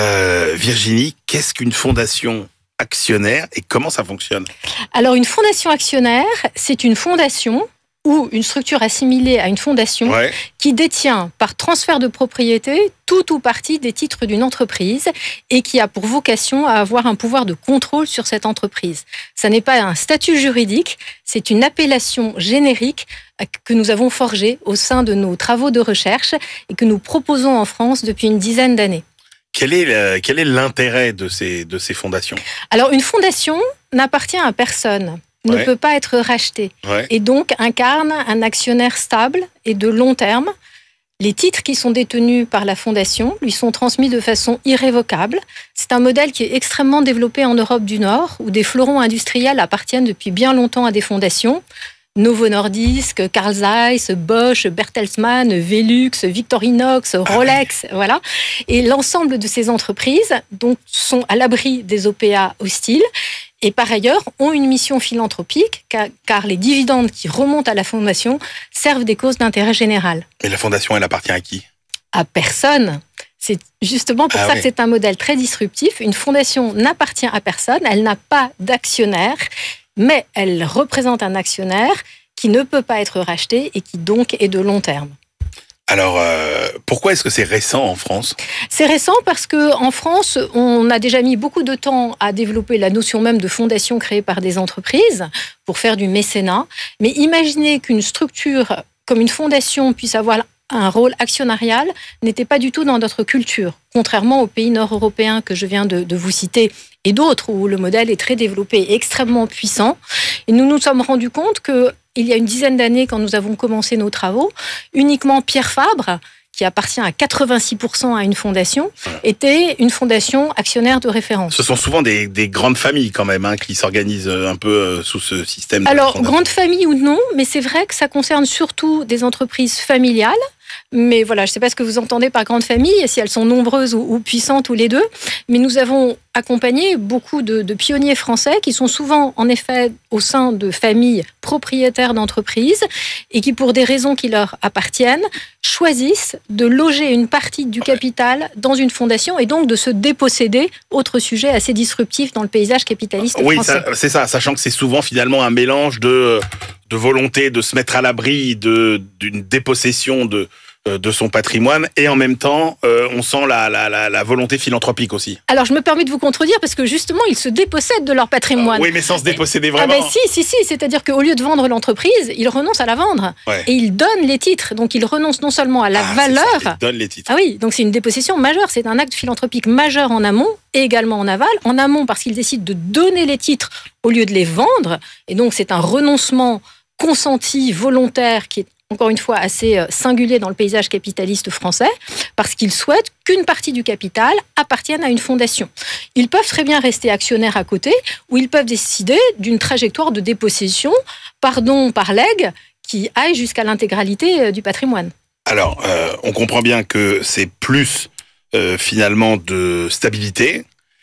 Virginie, qu'est-ce qu'une fondation actionnaire et comment ça fonctionne?
Alors, une fondation actionnaire, c'est une fondation ou une structure assimilée à une fondation qui détient par transfert de propriété tout ou partie des titres d'une entreprise et qui a pour vocation à avoir un pouvoir de contrôle sur cette entreprise. Ça n'est pas un statut juridique, c'est une appellation générique que nous avons forgée au sein de nos travaux de recherche et que nous proposons en France depuis une dizaine d'années.
Quel est l'intérêt de ces fondations?
Alors, une fondation n'appartient à personne. Ne peut pas être racheté et donc incarne un actionnaire stable et de long terme. Les titres qui sont détenus par la fondation lui sont transmis de façon irrévocable. C'est un modèle qui est extrêmement développé en Europe du Nord, où des fleurons industriels appartiennent depuis bien longtemps à des fondations. Novo Nordisk, Carl Zeiss, Bosch, Bertelsmann, Velux, Victorinox, Rolex, voilà. Et l'ensemble de ces entreprises donc, sont à l'abri des OPA hostiles et par ailleurs ont une mission philanthropique car les dividendes qui remontent à la fondation servent des causes d'intérêt général.
Et la fondation, elle appartient à qui?
À personne. C'est justement pour ça que c'est un modèle très disruptif. Une fondation n'appartient à personne, elle n'a pas d'actionnaire, mais elle représente un actionnaire qui ne peut pas être racheté et qui donc est de long terme.
Alors, pourquoi est-ce que c'est récent en France?
C'est récent parce qu'en France, on a déjà mis beaucoup de temps à développer la notion même de fondation créée par des entreprises pour faire du mécénat. Mais imaginez qu'une structure comme une fondation puisse avoir un rôle actionnarial n'était pas du tout dans notre culture, contrairement aux pays nord-européens que je viens de vous citer et d'autres où le modèle est très développé et extrêmement puissant. Et nous nous sommes rendus compte qu'il y a une dizaine d'années, quand nous avons commencé nos travaux, uniquement Pierre Fabre, qui appartient à 86% à une fondation, était une fondation actionnaire de référence.
Ce sont souvent des grandes familles quand même qui s'organisent un peu sous ce système.
Alors, grande famille ou non, mais c'est vrai que ça concerne surtout des entreprises familiales. Mais voilà, je ne sais pas ce que vous entendez par grande famille, si elles sont nombreuses ou puissantes ou les deux. Mais nous avons accompagné beaucoup de pionniers français qui sont souvent, en effet, au sein de familles propriétaires d'entreprises et qui, pour des raisons qui leur appartiennent, choisissent de loger une partie du capital dans une fondation et donc de se déposséder, autre sujet assez disruptif dans le paysage capitaliste français.
Oui, c'est ça, sachant que c'est souvent finalement un mélange de volonté de se mettre à l'abri d'une dépossession de son patrimoine et en même temps on sent la volonté philanthropique aussi.
Alors je me permets de vous contredire parce que justement ils se dépossèdent de leur patrimoine.
Oui, mais sans se déposséder vraiment.
Si, c'est-à-dire qu'au lieu de vendre l'entreprise, ils renoncent à la vendre et ils donnent les titres. Donc ils renoncent non seulement à la valeur.
Ça, ils donnent les titres.
Ah oui, donc c'est une dépossession majeure, c'est un acte philanthropique majeur en amont et également en aval. En amont parce qu'ils décident de donner les titres au lieu de les vendre et donc c'est un renoncement consenti, volontaire, qui est encore une fois assez singulier dans le paysage capitaliste français, parce qu'ils souhaitent qu'une partie du capital appartienne à une fondation. Ils peuvent très bien rester actionnaires à côté, ou ils peuvent décider d'une trajectoire de dépossession, par don, par legs, qui aille jusqu'à l'intégralité du patrimoine.
Alors, on comprend bien que c'est plus finalement de stabilité,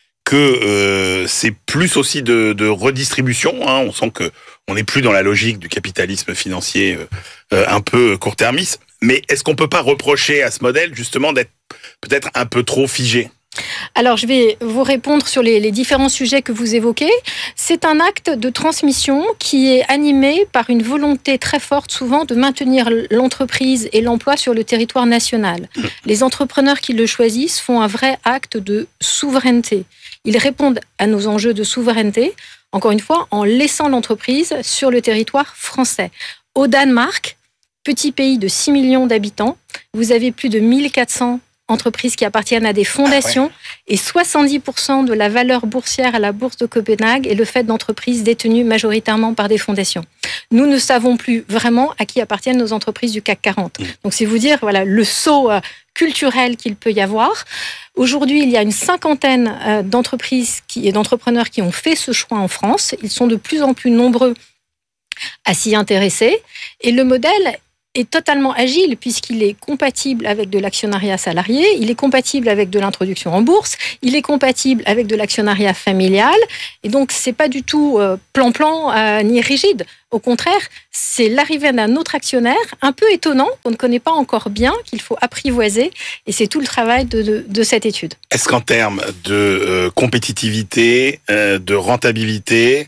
que c'est plus aussi de redistribution. On sent que on n'est plus dans la logique du capitalisme financier un peu court-termiste. Mais est-ce qu'on peut pas reprocher à ce modèle justement d'être peut-être un peu trop figé?
Alors, je vais vous répondre sur les différents sujets que vous évoquez. C'est un acte de transmission qui est animé par une volonté très forte, souvent, de maintenir l'entreprise et l'emploi sur le territoire national. Les entrepreneurs qui le choisissent font un vrai acte de souveraineté. Ils répondent à nos enjeux de souveraineté, encore une fois, en laissant l'entreprise sur le territoire français. Au Danemark, petit pays de 6 millions d'habitants, vous avez plus de 1400 entreprises qui appartiennent à des fondations et 70% de la valeur boursière à la bourse de Copenhague est le fait d'entreprises détenues majoritairement par des fondations. Nous ne savons plus vraiment à qui appartiennent nos entreprises du CAC 40. Donc c'est vous dire le saut culturel qu'il peut y avoir. Aujourd'hui, il y a une cinquantaine d'entreprises et d'entrepreneurs qui ont fait ce choix en France. Ils sont de plus en plus nombreux à s'y intéresser. Et le modèle est totalement agile puisqu'il est compatible avec de l'actionnariat salarié, il est compatible avec de l'introduction en bourse, il est compatible avec de l'actionnariat familial. Et donc, c'est pas du tout plan-plan ni rigide. Au contraire, c'est l'arrivée d'un autre actionnaire un peu étonnant, qu'on ne connaît pas encore bien, qu'il faut apprivoiser. Et c'est tout le travail de cette étude.
Est-ce qu'en termes de compétitivité, de rentabilité,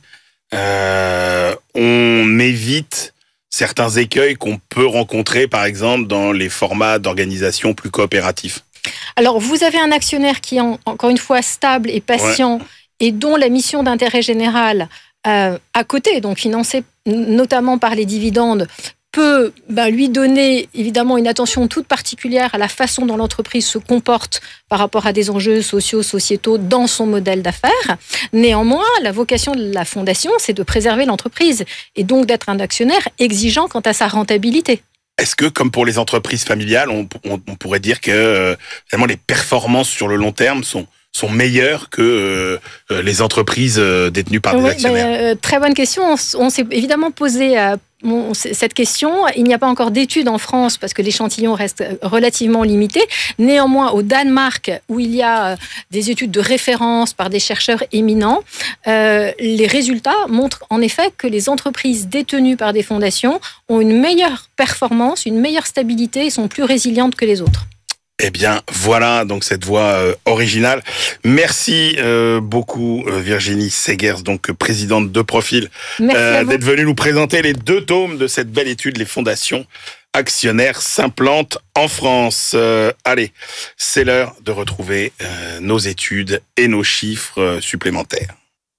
on évite certains écueils qu'on peut rencontrer, par exemple, dans les formats d'organisation plus coopératifs?
Alors, vous avez un actionnaire qui est, encore une fois, stable et patient, et dont la mission d'intérêt général, à côté, donc financée notamment par les dividendes, peut lui donner évidemment une attention toute particulière à la façon dont l'entreprise se comporte par rapport à des enjeux sociaux, sociétaux dans son modèle d'affaires. Néanmoins, la vocation de la fondation, c'est de préserver l'entreprise et donc d'être un actionnaire exigeant quant à sa rentabilité.
Est-ce que, comme pour les entreprises familiales, on pourrait dire que finalement les performances sur le long terme sont meilleures que les entreprises détenues par des actionnaires?
Très bonne question. On s'est évidemment posé cette question. Il n'y a pas encore d'études en France parce que l'échantillon reste relativement limité. Néanmoins, au Danemark, où il y a des études de référence par des chercheurs éminents, les résultats montrent en effet que les entreprises détenues par des fondations ont une meilleure performance, une meilleure stabilité et sont plus résilientes que les autres.
Eh bien, voilà donc cette voix originale. Merci beaucoup Virginie Segers, donc présidente de Profil, d'être venue nous présenter les 2 tomes de cette belle étude, les fondations actionnaires s'implantent en France. Allez, c'est l'heure de retrouver nos études et nos chiffres supplémentaires.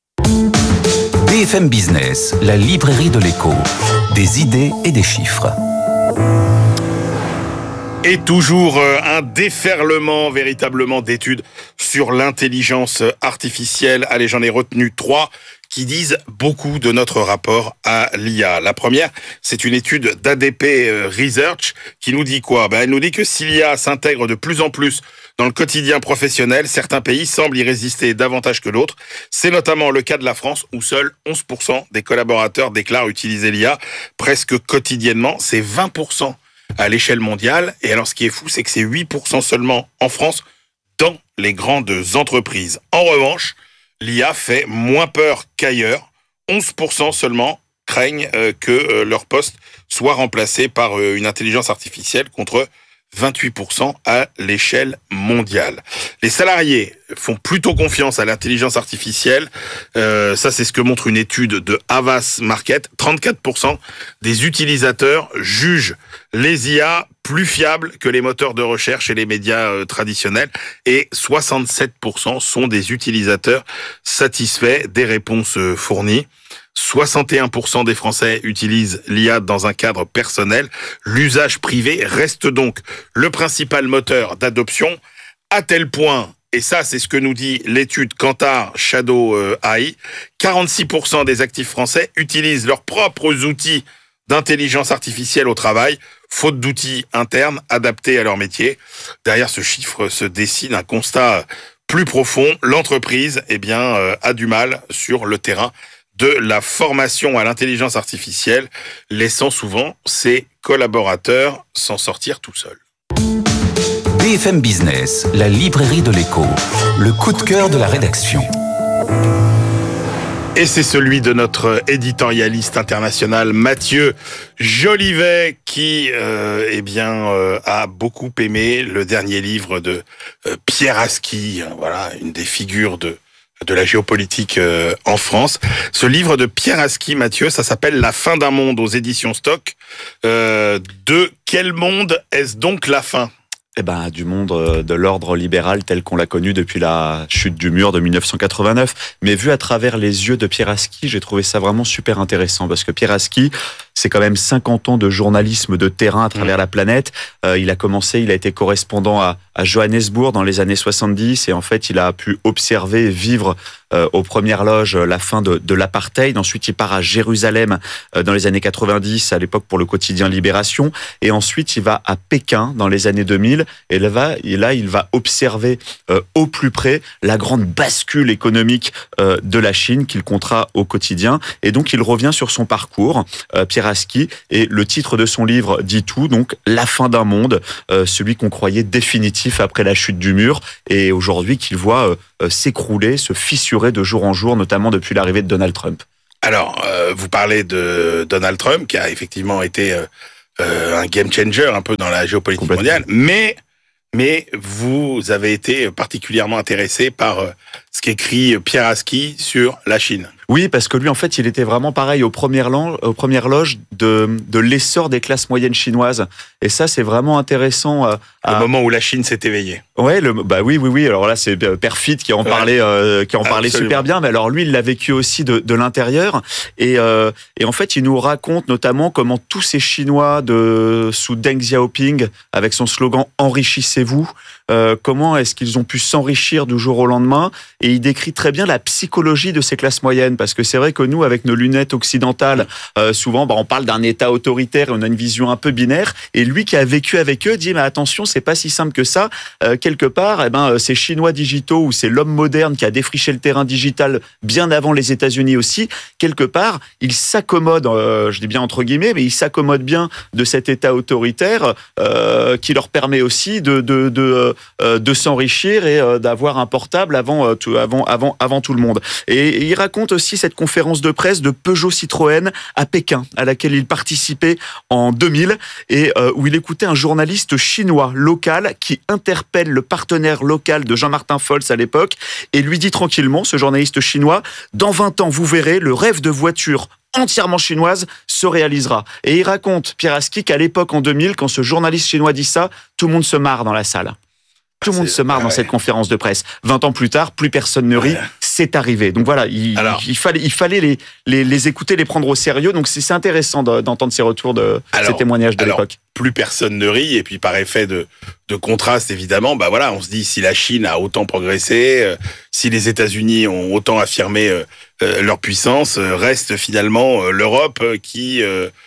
BFM Business, la librairie de l'écho, des idées et des chiffres.
Et toujours un déferlement véritablement d'études sur l'intelligence artificielle. Allez, j'en ai retenu 3 qui disent beaucoup de notre rapport à l'IA. La première, c'est une étude d'ADP Research qui nous dit quoi? Elle nous dit que si l'IA s'intègre de plus en plus dans le quotidien professionnel, certains pays semblent y résister davantage que d'autres. C'est notamment le cas de la France où seuls 11% des collaborateurs déclarent utiliser l'IA presque quotidiennement. C'est 20% à l'échelle mondiale. Et alors, ce qui est fou, c'est que c'est 8% seulement en France dans les grandes entreprises. En revanche, l'IA fait moins peur qu'ailleurs. 11% seulement craignent que leur poste soit remplacé par une intelligence artificielle contre 28% à l'échelle mondiale. Les salariés font plutôt confiance à l'intelligence artificielle. Ça, c'est ce que montre une étude de Havas Market. 34% des utilisateurs jugent les IA plus fiables que les moteurs de recherche et les médias traditionnels. Et 67% sont des utilisateurs satisfaits des réponses fournies. 61% des Français utilisent l'IA dans un cadre personnel. L'usage privé reste donc le principal moteur d'adoption, à tel point, et ça c'est ce que nous dit l'étude Kantar Shadow AI, 46% des actifs français utilisent leurs propres outils d'intelligence artificielle au travail, faute d'outils internes adaptés à leur métier. Derrière ce chiffre se dessine un constat plus profond. L'entreprise, a du mal sur le terrain de la formation à l'intelligence artificielle, laissant souvent ses collaborateurs s'en sortir tout seuls.
BFM Business, la librairie de l'écho, le coup de cœur de la rédaction.
Et c'est celui de notre éditorialiste international Mathieu Jolivet qui a beaucoup aimé le dernier livre de Pierre Aski, voilà, une des figures de la géopolitique en France. Ce livre de Pierre Aski, Mathieu, ça s'appelle La fin d'un monde aux éditions Stock. De quel monde est-ce donc la fin?
Du monde de l'ordre libéral tel qu'on l'a connu depuis la chute du mur de 1989. Mais vu à travers les yeux de Pieraski, j'ai trouvé ça vraiment super intéressant parce que Pieraski, c'est quand même 50 ans de journalisme de terrain à travers la planète. Il a été correspondant à Johannesburg dans les années 70 et en fait, il a pu observer et vivre aux premières loges la fin de l'apartheid. Ensuite, il part à Jérusalem dans les années 90, à l'époque pour le quotidien Libération. Et ensuite, il va à Pékin dans les années 2000. Et là, il va observer au plus près la grande bascule économique de la Chine qu'il comptera au quotidien. Et donc, il revient sur son parcours, Pieraski. Et le titre de son livre dit tout, donc La fin d'un monde, celui qu'on croyait définitif après la chute du mur. Et aujourd'hui, qu'il voit s'écrouler, se fissurer de jour en jour, notamment depuis l'arrivée de Donald Trump.
Alors, vous parlez de Donald Trump, qui a effectivement été un game changer un peu dans la géopolitique mondiale, mais vous avez été particulièrement intéressé par ce qu'écrit Pieraski sur la Chine.
Oui, parce que lui, en fait, il était vraiment pareil aux premières loges de l'essor des classes moyennes chinoises. Et ça, c'est vraiment intéressant.
Au moment où la Chine s'est éveillée.
Ouais, oui. Alors là, c'est Perfit qui en parlait super bien. Mais alors lui, il l'a vécu aussi de l'intérieur. Et en fait, il nous raconte notamment comment tous ces Chinois sous Deng Xiaoping, avec son slogan « Enrichissez-vous », comment est-ce qu'ils ont pu s'enrichir du jour au lendemain. Et il décrit très bien la psychologie de ces classes moyennes. Parce que c'est vrai que nous, avec nos lunettes occidentales, souvent, on parle d'un État autoritaire et on a une vision un peu binaire. Et lui qui a vécu avec eux dit, mais attention, c'est pas si simple que ça. Quelque part, ces Chinois digitaux ou c'est l'homme moderne qui a défriché le terrain digital bien avant les États-Unis aussi. Quelque part, ils s'accommodent, je dis bien entre guillemets, mais ils s'accommodent bien de cet État autoritaire qui leur permet aussi de s'enrichir et d'avoir un portable avant tout le monde. Et il raconte aussi cette conférence de presse de Peugeot Citroën à Pékin, à laquelle il participait en 2000 et où il écoutait un journaliste chinois local qui interpelle le partenaire local de Jean-Martin Folz à l'époque et lui dit tranquillement, ce journaliste chinois, dans 20 ans, vous verrez, le rêve de voiture entièrement chinoise se réalisera. Et il raconte, Pieraski, qu'à l'époque, en 2000, quand ce journaliste chinois dit ça, tout le monde se marre dans la salle. Tout le monde se marre dans cette conférence de presse. 20 ans plus tard, plus personne ne rit. C'est arrivé. Donc voilà, il fallait les écouter, les prendre au sérieux. Donc c'est intéressant d'entendre ces retours, ces témoignages de l'époque.
Plus personne ne rit, et puis par effet de contraste, évidemment, on se dit, si la Chine a autant progressé, si les États-Unis ont autant affirmé leur puissance, reste finalement l'Europe qui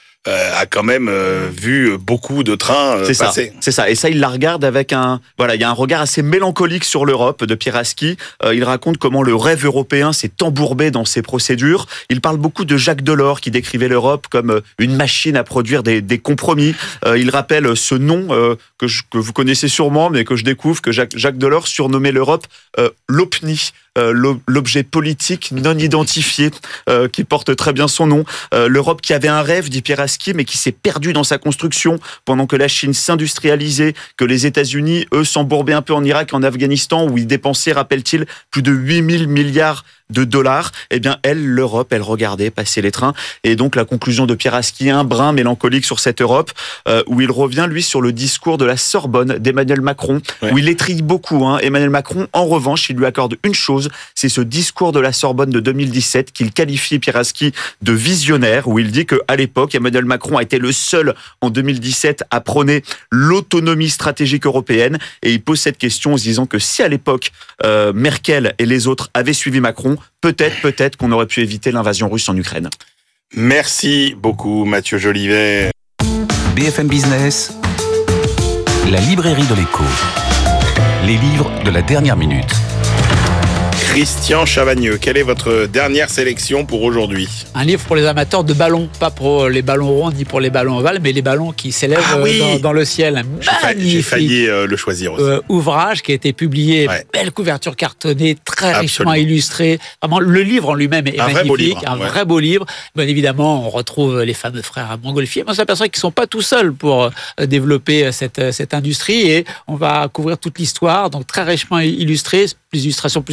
a quand même vu beaucoup de trains passer.
C'est ça. Et ça, il la regarde avec il y a un regard assez mélancolique sur l'Europe de Pieraski. Il raconte comment le rêve européen s'est embourbé dans ses procédures. Il parle beaucoup de Jacques Delors qui décrivait l'Europe comme une machine à produire des compromis. Il rappelle ce nom que vous connaissez sûrement, mais que je découvre, que Jacques Delors surnommait l'Europe l'OPNI. L'objet politique non identifié qui porte très bien son nom. L'Europe qui avait un rêve, dit Pieraski, mais qui s'est perdue dans sa construction pendant que la Chine s'industrialisait, que les États-Unis, eux, s'embourbaient un peu en Irak et en Afghanistan où ils dépensaient, rappelle-t-il, plus de 8000 milliards de dollars. Eh bien, l'Europe, elle regardait passer les trains. Et donc, la conclusion de Pieraski, un brin mélancolique sur cette Europe, où il revient, lui, sur le discours de la Sorbonne d'Emmanuel Macron, où il étrille beaucoup. Emmanuel Macron, en revanche, il lui accorde une chose, c'est ce discours de la Sorbonne de 2017 qu'il qualifie, Pieraski, de visionnaire, où il dit qu'à l'époque, Emmanuel Macron a été le seul, en 2017, à prôner l'autonomie stratégique européenne. Et il pose cette question en se disant que si, à l'époque, Merkel et les autres avaient suivi Macron, peut-être qu'on aurait pu éviter l'invasion russe en Ukraine.
Merci beaucoup, Mathieu Jolivet.
BFM Business, la librairie de l'écho. Les livres de la dernière minute.
Christian Chavagneux, quelle est votre dernière sélection pour aujourd'hui ?
Un livre pour les amateurs de ballons, pas pour les ballons ronds ni pour les ballons ovales, mais les ballons qui s'élèvent dans le ciel.
J'ai failli le choisir aussi.
Ouvrage qui a été publié, belle couverture cartonnée, très richement illustrée. Vraiment, le livre en lui-même est magnifique, vrai beau livre. Bien évidemment, on retrouve les fameux frères Montgolfier. On s'aperçoit qu'ils ne sont pas tout seuls pour développer cette industrie et on va couvrir toute l'histoire, donc très richement illustré, plus illustrations plus intéressantes.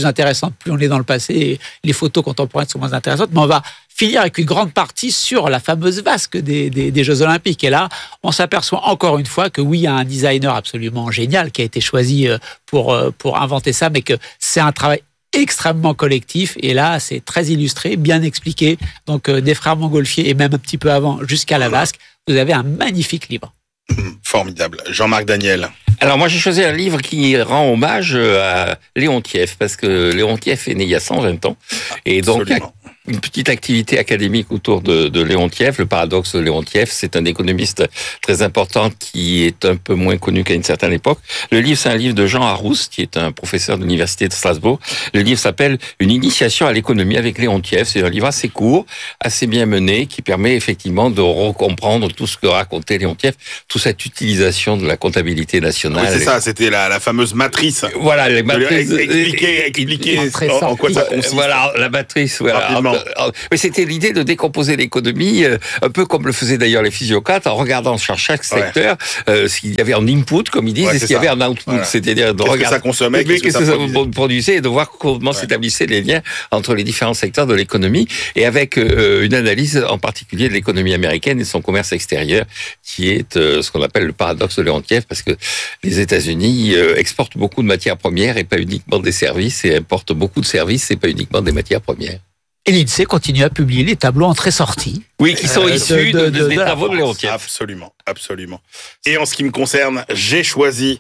intéressantes, plus on est dans le passé, les photos contemporaines sont moins intéressantes, mais on va finir avec une grande partie sur la fameuse vasque des Jeux Olympiques. Et là, on s'aperçoit encore une fois que oui, il y a un designer absolument génial qui a été choisi pour inventer ça, mais que c'est un travail extrêmement collectif. Et là, c'est très illustré, bien expliqué. Donc, des frères Montgolfier et même un petit peu avant, jusqu'à la vasque, vous avez un magnifique livre.
Formidable. Jean-Marc Daniel.
Alors moi j'ai choisi un livre qui rend hommage à Léontiev, parce que Léontiev est né il y a 120 ans, et donc il y a une petite activité académique autour de Léontiev. Le paradoxe de Léontiev, c'est un économiste très important qui est un peu moins connu qu'à une certaine époque. Le livre, c'est un livre de Jean Arousse, qui est un professeur de l'université de Strasbourg. Le livre s'appelle « Une initiation à l'économie avec Léontiev ». C'est un livre assez court, assez bien mené, qui permet effectivement de recomprendre tout ce que racontait Léontiev, toute cette utilisation de la comptabilité nationale.
Oui, c'est ça, c'était la fameuse matrice.
Voilà, les matrices.
Expliquer en quoi ça consiste.
Voilà, la matrice, voilà. Mais c'était l'idée de décomposer l'économie, un peu comme le faisaient d'ailleurs les physiocrates, en regardant sur chaque secteur ce qu'il y avait en input, comme ils disent, et ce qu'il y avait en output.
Voilà.
C'est-à-dire de
regarder ce que ça consommait, qu'est-ce que ça
produisait, et de voir comment s'établissaient les liens entre les différents secteurs de l'économie, et avec une analyse en particulier de l'économie américaine et de son commerce extérieur, qui est ce qu'on appelle le paradoxe de Léontiev, parce que les États-Unis exportent beaucoup de matières premières et pas uniquement des services, et importent beaucoup de services et pas uniquement des matières premières.
Et l'INSEE continue à publier les tableaux entrée-sortie.
Oui, qui sont issus des travaux de Léontiev.
Absolument, absolument. Et en ce qui me concerne, j'ai choisi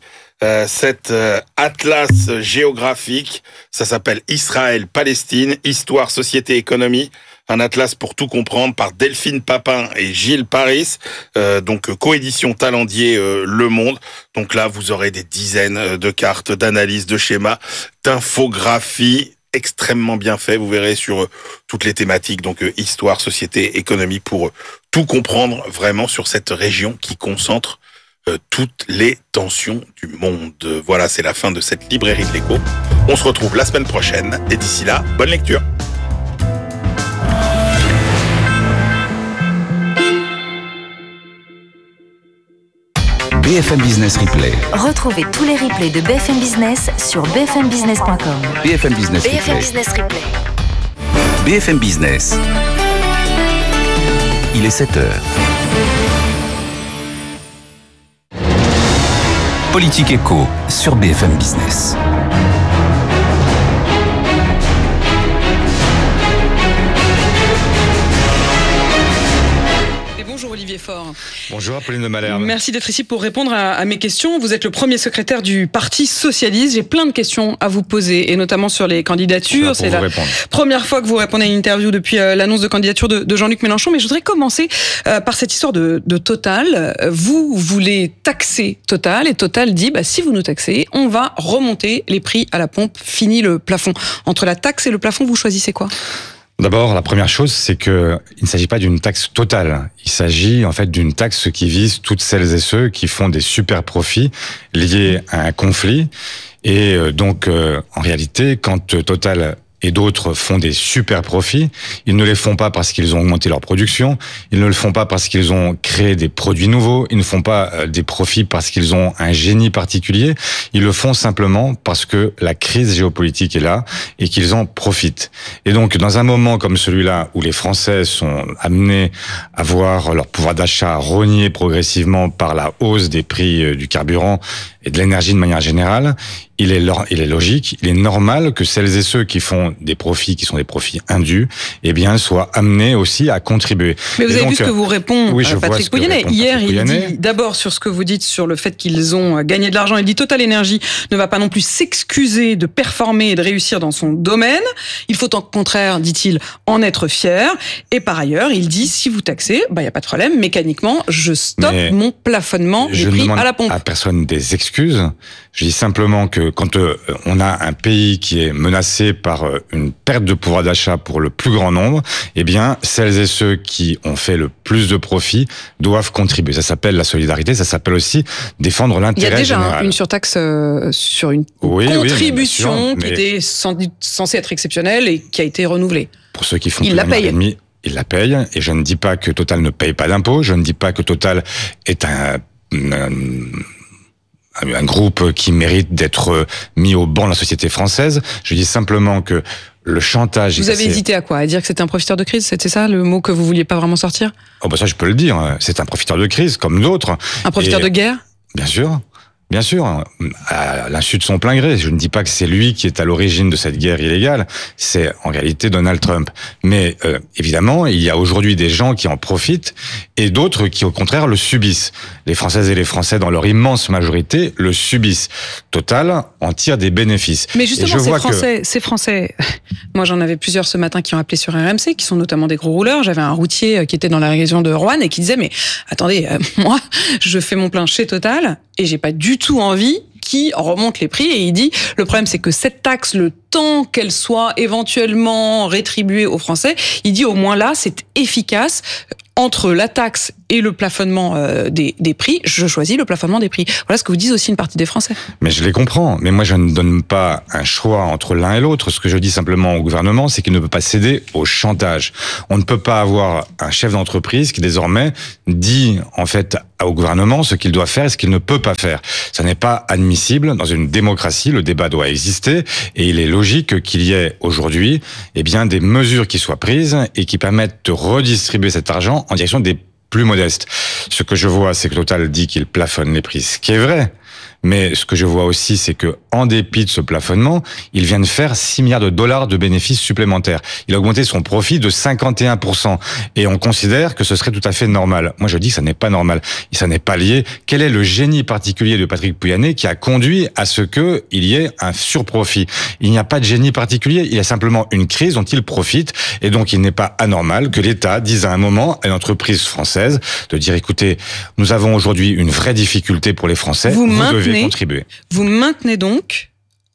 cet atlas géographique. Ça s'appelle Israël-Palestine, Histoire, Société, Économie. Un atlas pour tout comprendre par Delphine Papin et Gilles Paris. Donc, coédition Talendier Le Monde. Donc là, vous aurez des dizaines de cartes, d'analyses, de schémas, d'infographies, extrêmement bien fait, vous verrez, sur toutes les thématiques, donc histoire, société, économie, pour tout comprendre vraiment sur cette région qui concentre toutes les tensions du monde. Voilà, c'est la fin de cette librairie de l'écho. On se retrouve la semaine prochaine, et d'ici là, bonne lecture.
BFM Business Replay.
Retrouvez tous les replays de BFM Business sur bfmbusiness.com.
BFM Business Replay.
BFM Business Replay.
BFM Business. Il est 7h. Politique Éco sur BFM Business.
Bonjour Olivier Faure.
Bonjour Pauline de Malherbe.
Merci d'être ici pour répondre à mes questions. Vous êtes le premier secrétaire du Parti Socialiste. J'ai plein de questions à vous poser, et notamment sur les candidatures. C'est la première fois que vous répondez à une interview depuis l'annonce de candidature de Jean-Luc Mélenchon. Mais je voudrais commencer par cette histoire de Total. Vous voulez taxer Total, et Total dit si vous nous taxez, on va remonter les prix à la pompe. Fini le plafond. Entre la taxe et le plafond, vous choisissez quoi ?
D'abord, la première chose, c'est que il ne s'agit pas d'une taxe totale. Il s'agit en fait d'une taxe qui vise toutes celles et ceux qui font des super profits liés à un conflit. Et donc, en réalité, quand Total et d'autres font des super profits, ils ne les font pas parce qu'ils ont augmenté leur production, ils ne le font pas parce qu'ils ont créé des produits nouveaux, ils ne font pas des profits parce qu'ils ont un génie particulier, ils le font simplement parce que la crise géopolitique est là et qu'ils en profitent. Et donc, dans un moment comme celui-là, où les Français sont amenés à voir leur pouvoir d'achat rogné progressivement par la hausse des prix du carburant et de l'énergie de manière générale, il est logique, il est normal que celles et ceux qui font des profits, qui sont des profits indus, soient amenés aussi à contribuer.
Mais vous avez vu ce que vous répond Patrick Pouyanné. Hier, il dit d'abord sur ce que vous dites sur le fait qu'ils ont gagné de l'argent. Il dit Total Energy ne va pas non plus s'excuser de performer et de réussir dans son domaine. Il faut au contraire, dit-il, en être fier. Et par ailleurs, il dit si vous taxez, il n'y a pas de problème. Mécaniquement, je stoppe mon plafonnement des prix à la pompe.
Je ne demande à personne des excuses. Je dis simplement que quand on a un pays qui est menacé par une perte de pouvoir d'achat pour le plus grand nombre, celles et ceux qui ont fait le plus de profits doivent contribuer. Ça s'appelle la solidarité, ça s'appelle aussi défendre l'intérêt général.
Il y a déjà une surtaxe sur une contribution qui était censée être exceptionnelle et qui a été renouvelée.
Pour ceux qui font plus d'un an et demi, ils la payent. Et je ne dis pas que Total ne paye pas d'impôts, je ne dis pas que Total est un un groupe qui mérite d'être mis au banc de la société française. Je dis simplement que le chantage...
Vous avez hésité à quoi? À dire que c'était un profiteur de crise? C'était ça le mot que vous vouliez pas vraiment sortir?
Oh bah ça, je peux le dire. C'est un profiteur de crise, comme d'autres.
Un profiteur de guerre?
Bien sûr. Bien sûr, à l'insu de son plein gré. Je ne dis pas que c'est lui qui est à l'origine de cette guerre illégale, c'est en réalité Donald Trump. Mais évidemment, il y a aujourd'hui des gens qui en profitent et d'autres qui au contraire le subissent. Les Françaises et les Français, dans leur immense majorité, le subissent. Total en tire des bénéfices.
Mais justement, ces Français, moi j'en avais plusieurs ce matin qui ont appelé sur RMC, qui sont notamment des gros rouleurs. J'avais un routier qui était dans la région de Roanne et qui disait, mais attendez, moi je fais mon plein chez Total et j'ai pas du tout envie qui remonte les prix, et il dit le problème c'est que cette taxe, le temps qu'elle soit éventuellement rétribuée aux Français, il dit au moins là c'est efficace. Entre la taxe et le plafonnement des prix, je choisis le plafonnement des prix. Voilà ce que vous disent aussi une partie des Français.
Mais je les comprends. Mais moi, je ne donne pas un choix entre l'un et l'autre. Ce que je dis simplement au gouvernement, c'est qu'il ne peut pas céder au chantage. On ne peut pas avoir un chef d'entreprise qui désormais dit en fait au gouvernement ce qu'il doit faire et ce qu'il ne peut pas faire. Ça n'est pas admissible. Dans une démocratie, le débat doit exister et il est logique qu'il y ait aujourd'hui des mesures qui soient prises et qui permettent de redistribuer cet argent en direction des plus modestes. Ce que je vois, c'est que Total dit qu'il plafonne les prix, ce qui est vrai. Mais ce que je vois aussi, c'est que, en dépit de ce plafonnement, il vient de faire 6 milliards de dollars de bénéfices supplémentaires. Il a augmenté son profit de 51%. Et on considère que ce serait tout à fait normal. Moi, je dis que ça n'est pas normal. Et ça n'est pas lié. Quel est le génie particulier de Patrick Pouyanné qui a conduit à ce qu'il y ait un surprofit? Il n'y a pas de génie particulier. Il y a simplement une crise dont il profite. Et donc, il n'est pas anormal que l'État dise à un moment à une entreprise française de dire, écoutez, nous avons aujourd'hui une vraie difficulté pour les Français. Vous devez contribuer.
Vous maintenez donc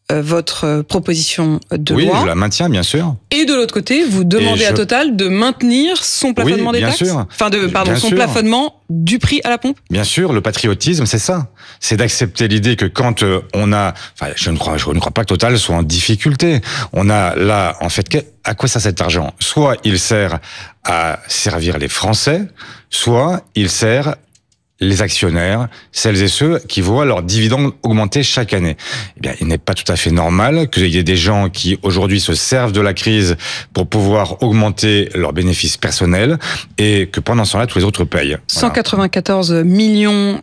votre proposition de loi.
Oui, je la maintiens, bien sûr.
Et de l'autre côté, vous demandez à Total de maintenir son plafonnement des taxes.
Sûr.
Enfin, son plafonnement du prix à la pompe.
Bien sûr, le patriotisme, c'est ça. C'est d'accepter l'idée que quand on a... Enfin, je ne crois pas que Total soit en difficulté. On a là, en fait, à quoi sert cet argent? Soit il sert à servir les Français, soit il sert les actionnaires, celles et ceux qui voient leurs dividendes augmenter chaque année. Eh bien, il n'est pas tout à fait normal qu'il y ait des gens qui, aujourd'hui, se servent de la crise pour pouvoir augmenter leurs bénéfices personnels et que pendant ce temps-là, tous les autres payent.
194 millions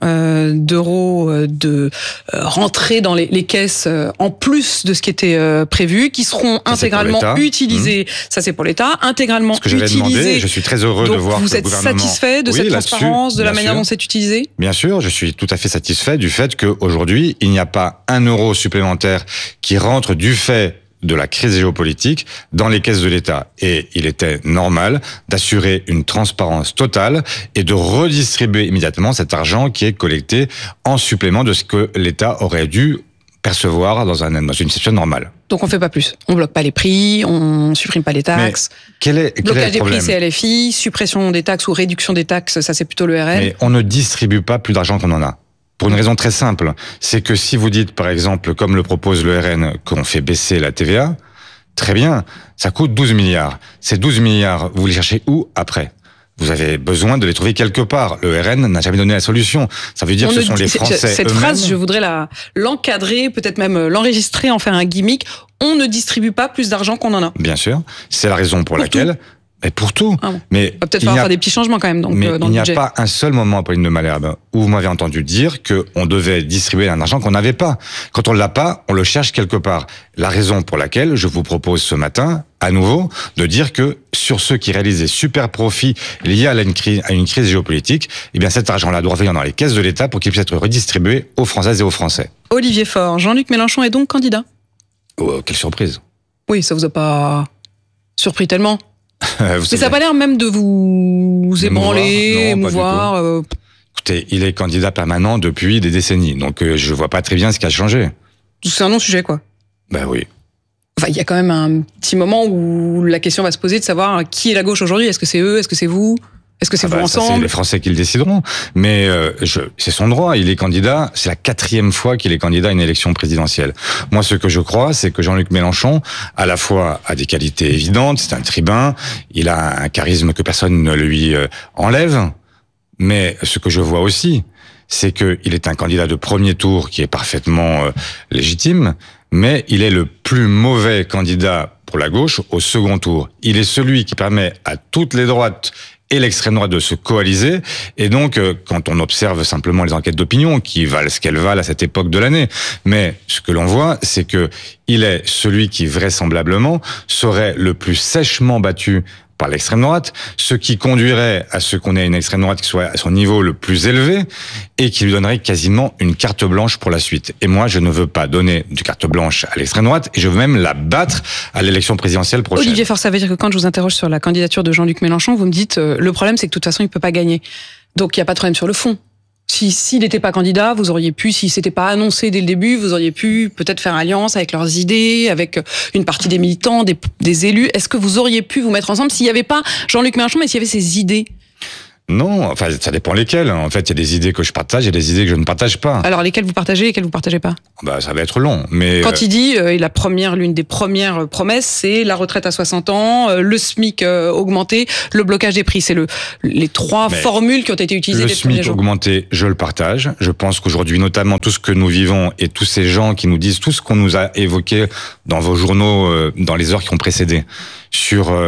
d'euros de rentrées dans les caisses en plus de ce qui était prévu, qui seront intégralement utilisés. Ça, c'est pour l'État. Intégralement utilisés. Demandé,
je suis très heureux de voir
que le gouvernement... Vous êtes satisfait de cette transparence, de la manière dont c'est utilisé?
Bien sûr, je suis tout à fait satisfait du fait qu'aujourd'hui, il n'y a pas un euro supplémentaire qui rentre du fait de la crise géopolitique dans les caisses de l'État. Et il était normal d'assurer une transparence totale et de redistribuer immédiatement cet argent qui est collecté en supplément de ce que l'État aurait dû percevoir dans une situation normale.
Donc on fait pas plus. On bloque pas les prix, on supprime pas les taxes.
Blocage
des prix, c'est LFI, suppression des taxes ou réduction des taxes, ça c'est plutôt le RN.
Mais on ne distribue pas plus d'argent qu'on en a. Pour une raison très simple, c'est que si vous dites par exemple, comme le propose le RN, qu'on fait baisser la TVA, très bien, ça coûte 12 milliards. Ces 12 milliards, vous les cherchez où après ? Vous avez besoin de les trouver quelque part. Le RN n'a jamais donné la solution. Ça veut dire que ce sont les Français eux-mêmes.
Cette phrase, je voudrais l'encadrer, peut-être même l'enregistrer, en faire un gimmick. On ne distribue pas plus d'argent qu'on en a.
Bien sûr. C'est la raison pour laquelle... Mais pour tout.
Ah bon. Mais on va peut-être falloir faire des petits changements quand même dans le budget.
Il n'y a pas un seul moment, Pauline de Malherbe, où vous m'avez entendu dire qu'on devait distribuer un argent qu'on n'avait pas. Quand on l'a pas, on le cherche quelque part. La raison pour laquelle je vous propose ce matin, à nouveau, de dire que sur ceux qui réalisent des super profits liés à une crise géopolitique, eh bien cet argent-là doit revenir dans les caisses de l'État pour qu'il puisse être redistribué aux Françaises et aux Français.
Olivier Faure, Jean-Luc Mélenchon est donc candidat.
Oh, quelle surprise.
Oui, ça vous a pas surpris tellement? Mais ça n'a pas l'air même de vous ébranler, émouvoir.
Écoutez, il est candidat permanent depuis des décennies, donc je vois pas très bien ce qui a changé.
C'est un non-sujet, quoi.
Ben oui.
Enfin, il y a quand même un petit moment où la question va se poser de savoir qui est la gauche aujourd'hui. Est-ce que c'est eux? Est-ce que c'est vous? Est-ce que c'est vous ensemble?
C'est les Français qui le décideront. Mais c'est son droit. Il est candidat. C'est la 4e fois qu'il est candidat à une élection présidentielle. Moi, ce que je crois, c'est que Jean-Luc Mélenchon, à la fois, a des qualités évidentes. C'est un tribun. Il a un charisme que personne ne lui enlève. Mais ce que je vois aussi, c'est qu'il est un candidat de premier tour qui est parfaitement légitime, mais il est le plus mauvais candidat pour la gauche au second tour. Il est celui qui permet à toutes les droites et l'extrême droite de se coaliser. Et donc, quand on observe simplement les enquêtes d'opinion, qui valent ce qu'elles valent à cette époque de l'année, mais ce que l'on voit, c'est que il est celui qui vraisemblablement serait le plus sèchement battu par l'extrême droite, ce qui conduirait à ce qu'on ait une extrême droite qui soit à son niveau le plus élevé et qui lui donnerait quasiment une carte blanche pour la suite. Et moi, je ne veux pas donner de carte blanche à l'extrême droite et je veux même la battre à l'élection présidentielle prochaine.
Olivier Faure, ça veut dire que quand je vous interroge sur la candidature de Jean-Luc Mélenchon, vous me dites le problème, c'est que de toute façon, il peut pas gagner. Donc, il n'y a pas de problème sur le fond. S'il n'était pas candidat, vous auriez pu, s'il s'était pas annoncé dès le début, vous auriez pu peut-être faire alliance avec leurs idées, avec une partie des militants, des élus. Est-ce que vous auriez pu vous mettre ensemble s'il n'y avait pas Jean-Luc Mélenchon, mais s'il y avait ses idées?
Non, enfin, ça dépend lesquelles. En fait, il y a des idées que je partage et des idées que je ne partage pas.
Alors, lesquelles vous partagez et lesquelles vous partagez pas?
Bah, ça va être long, mais...
Quand il dit, l'une des premières promesses, c'est la retraite à 60 ans, le SMIC augmenté, le blocage des prix. C'est les trois formules qui ont été utilisées dès le premier jour.
Le SMIC augmenté, je le partage. Je pense qu'aujourd'hui, notamment, tout ce que nous vivons et tous ces gens qui nous disent tout ce qu'on nous a évoqué dans vos journaux, dans les heures qui ont précédé, sur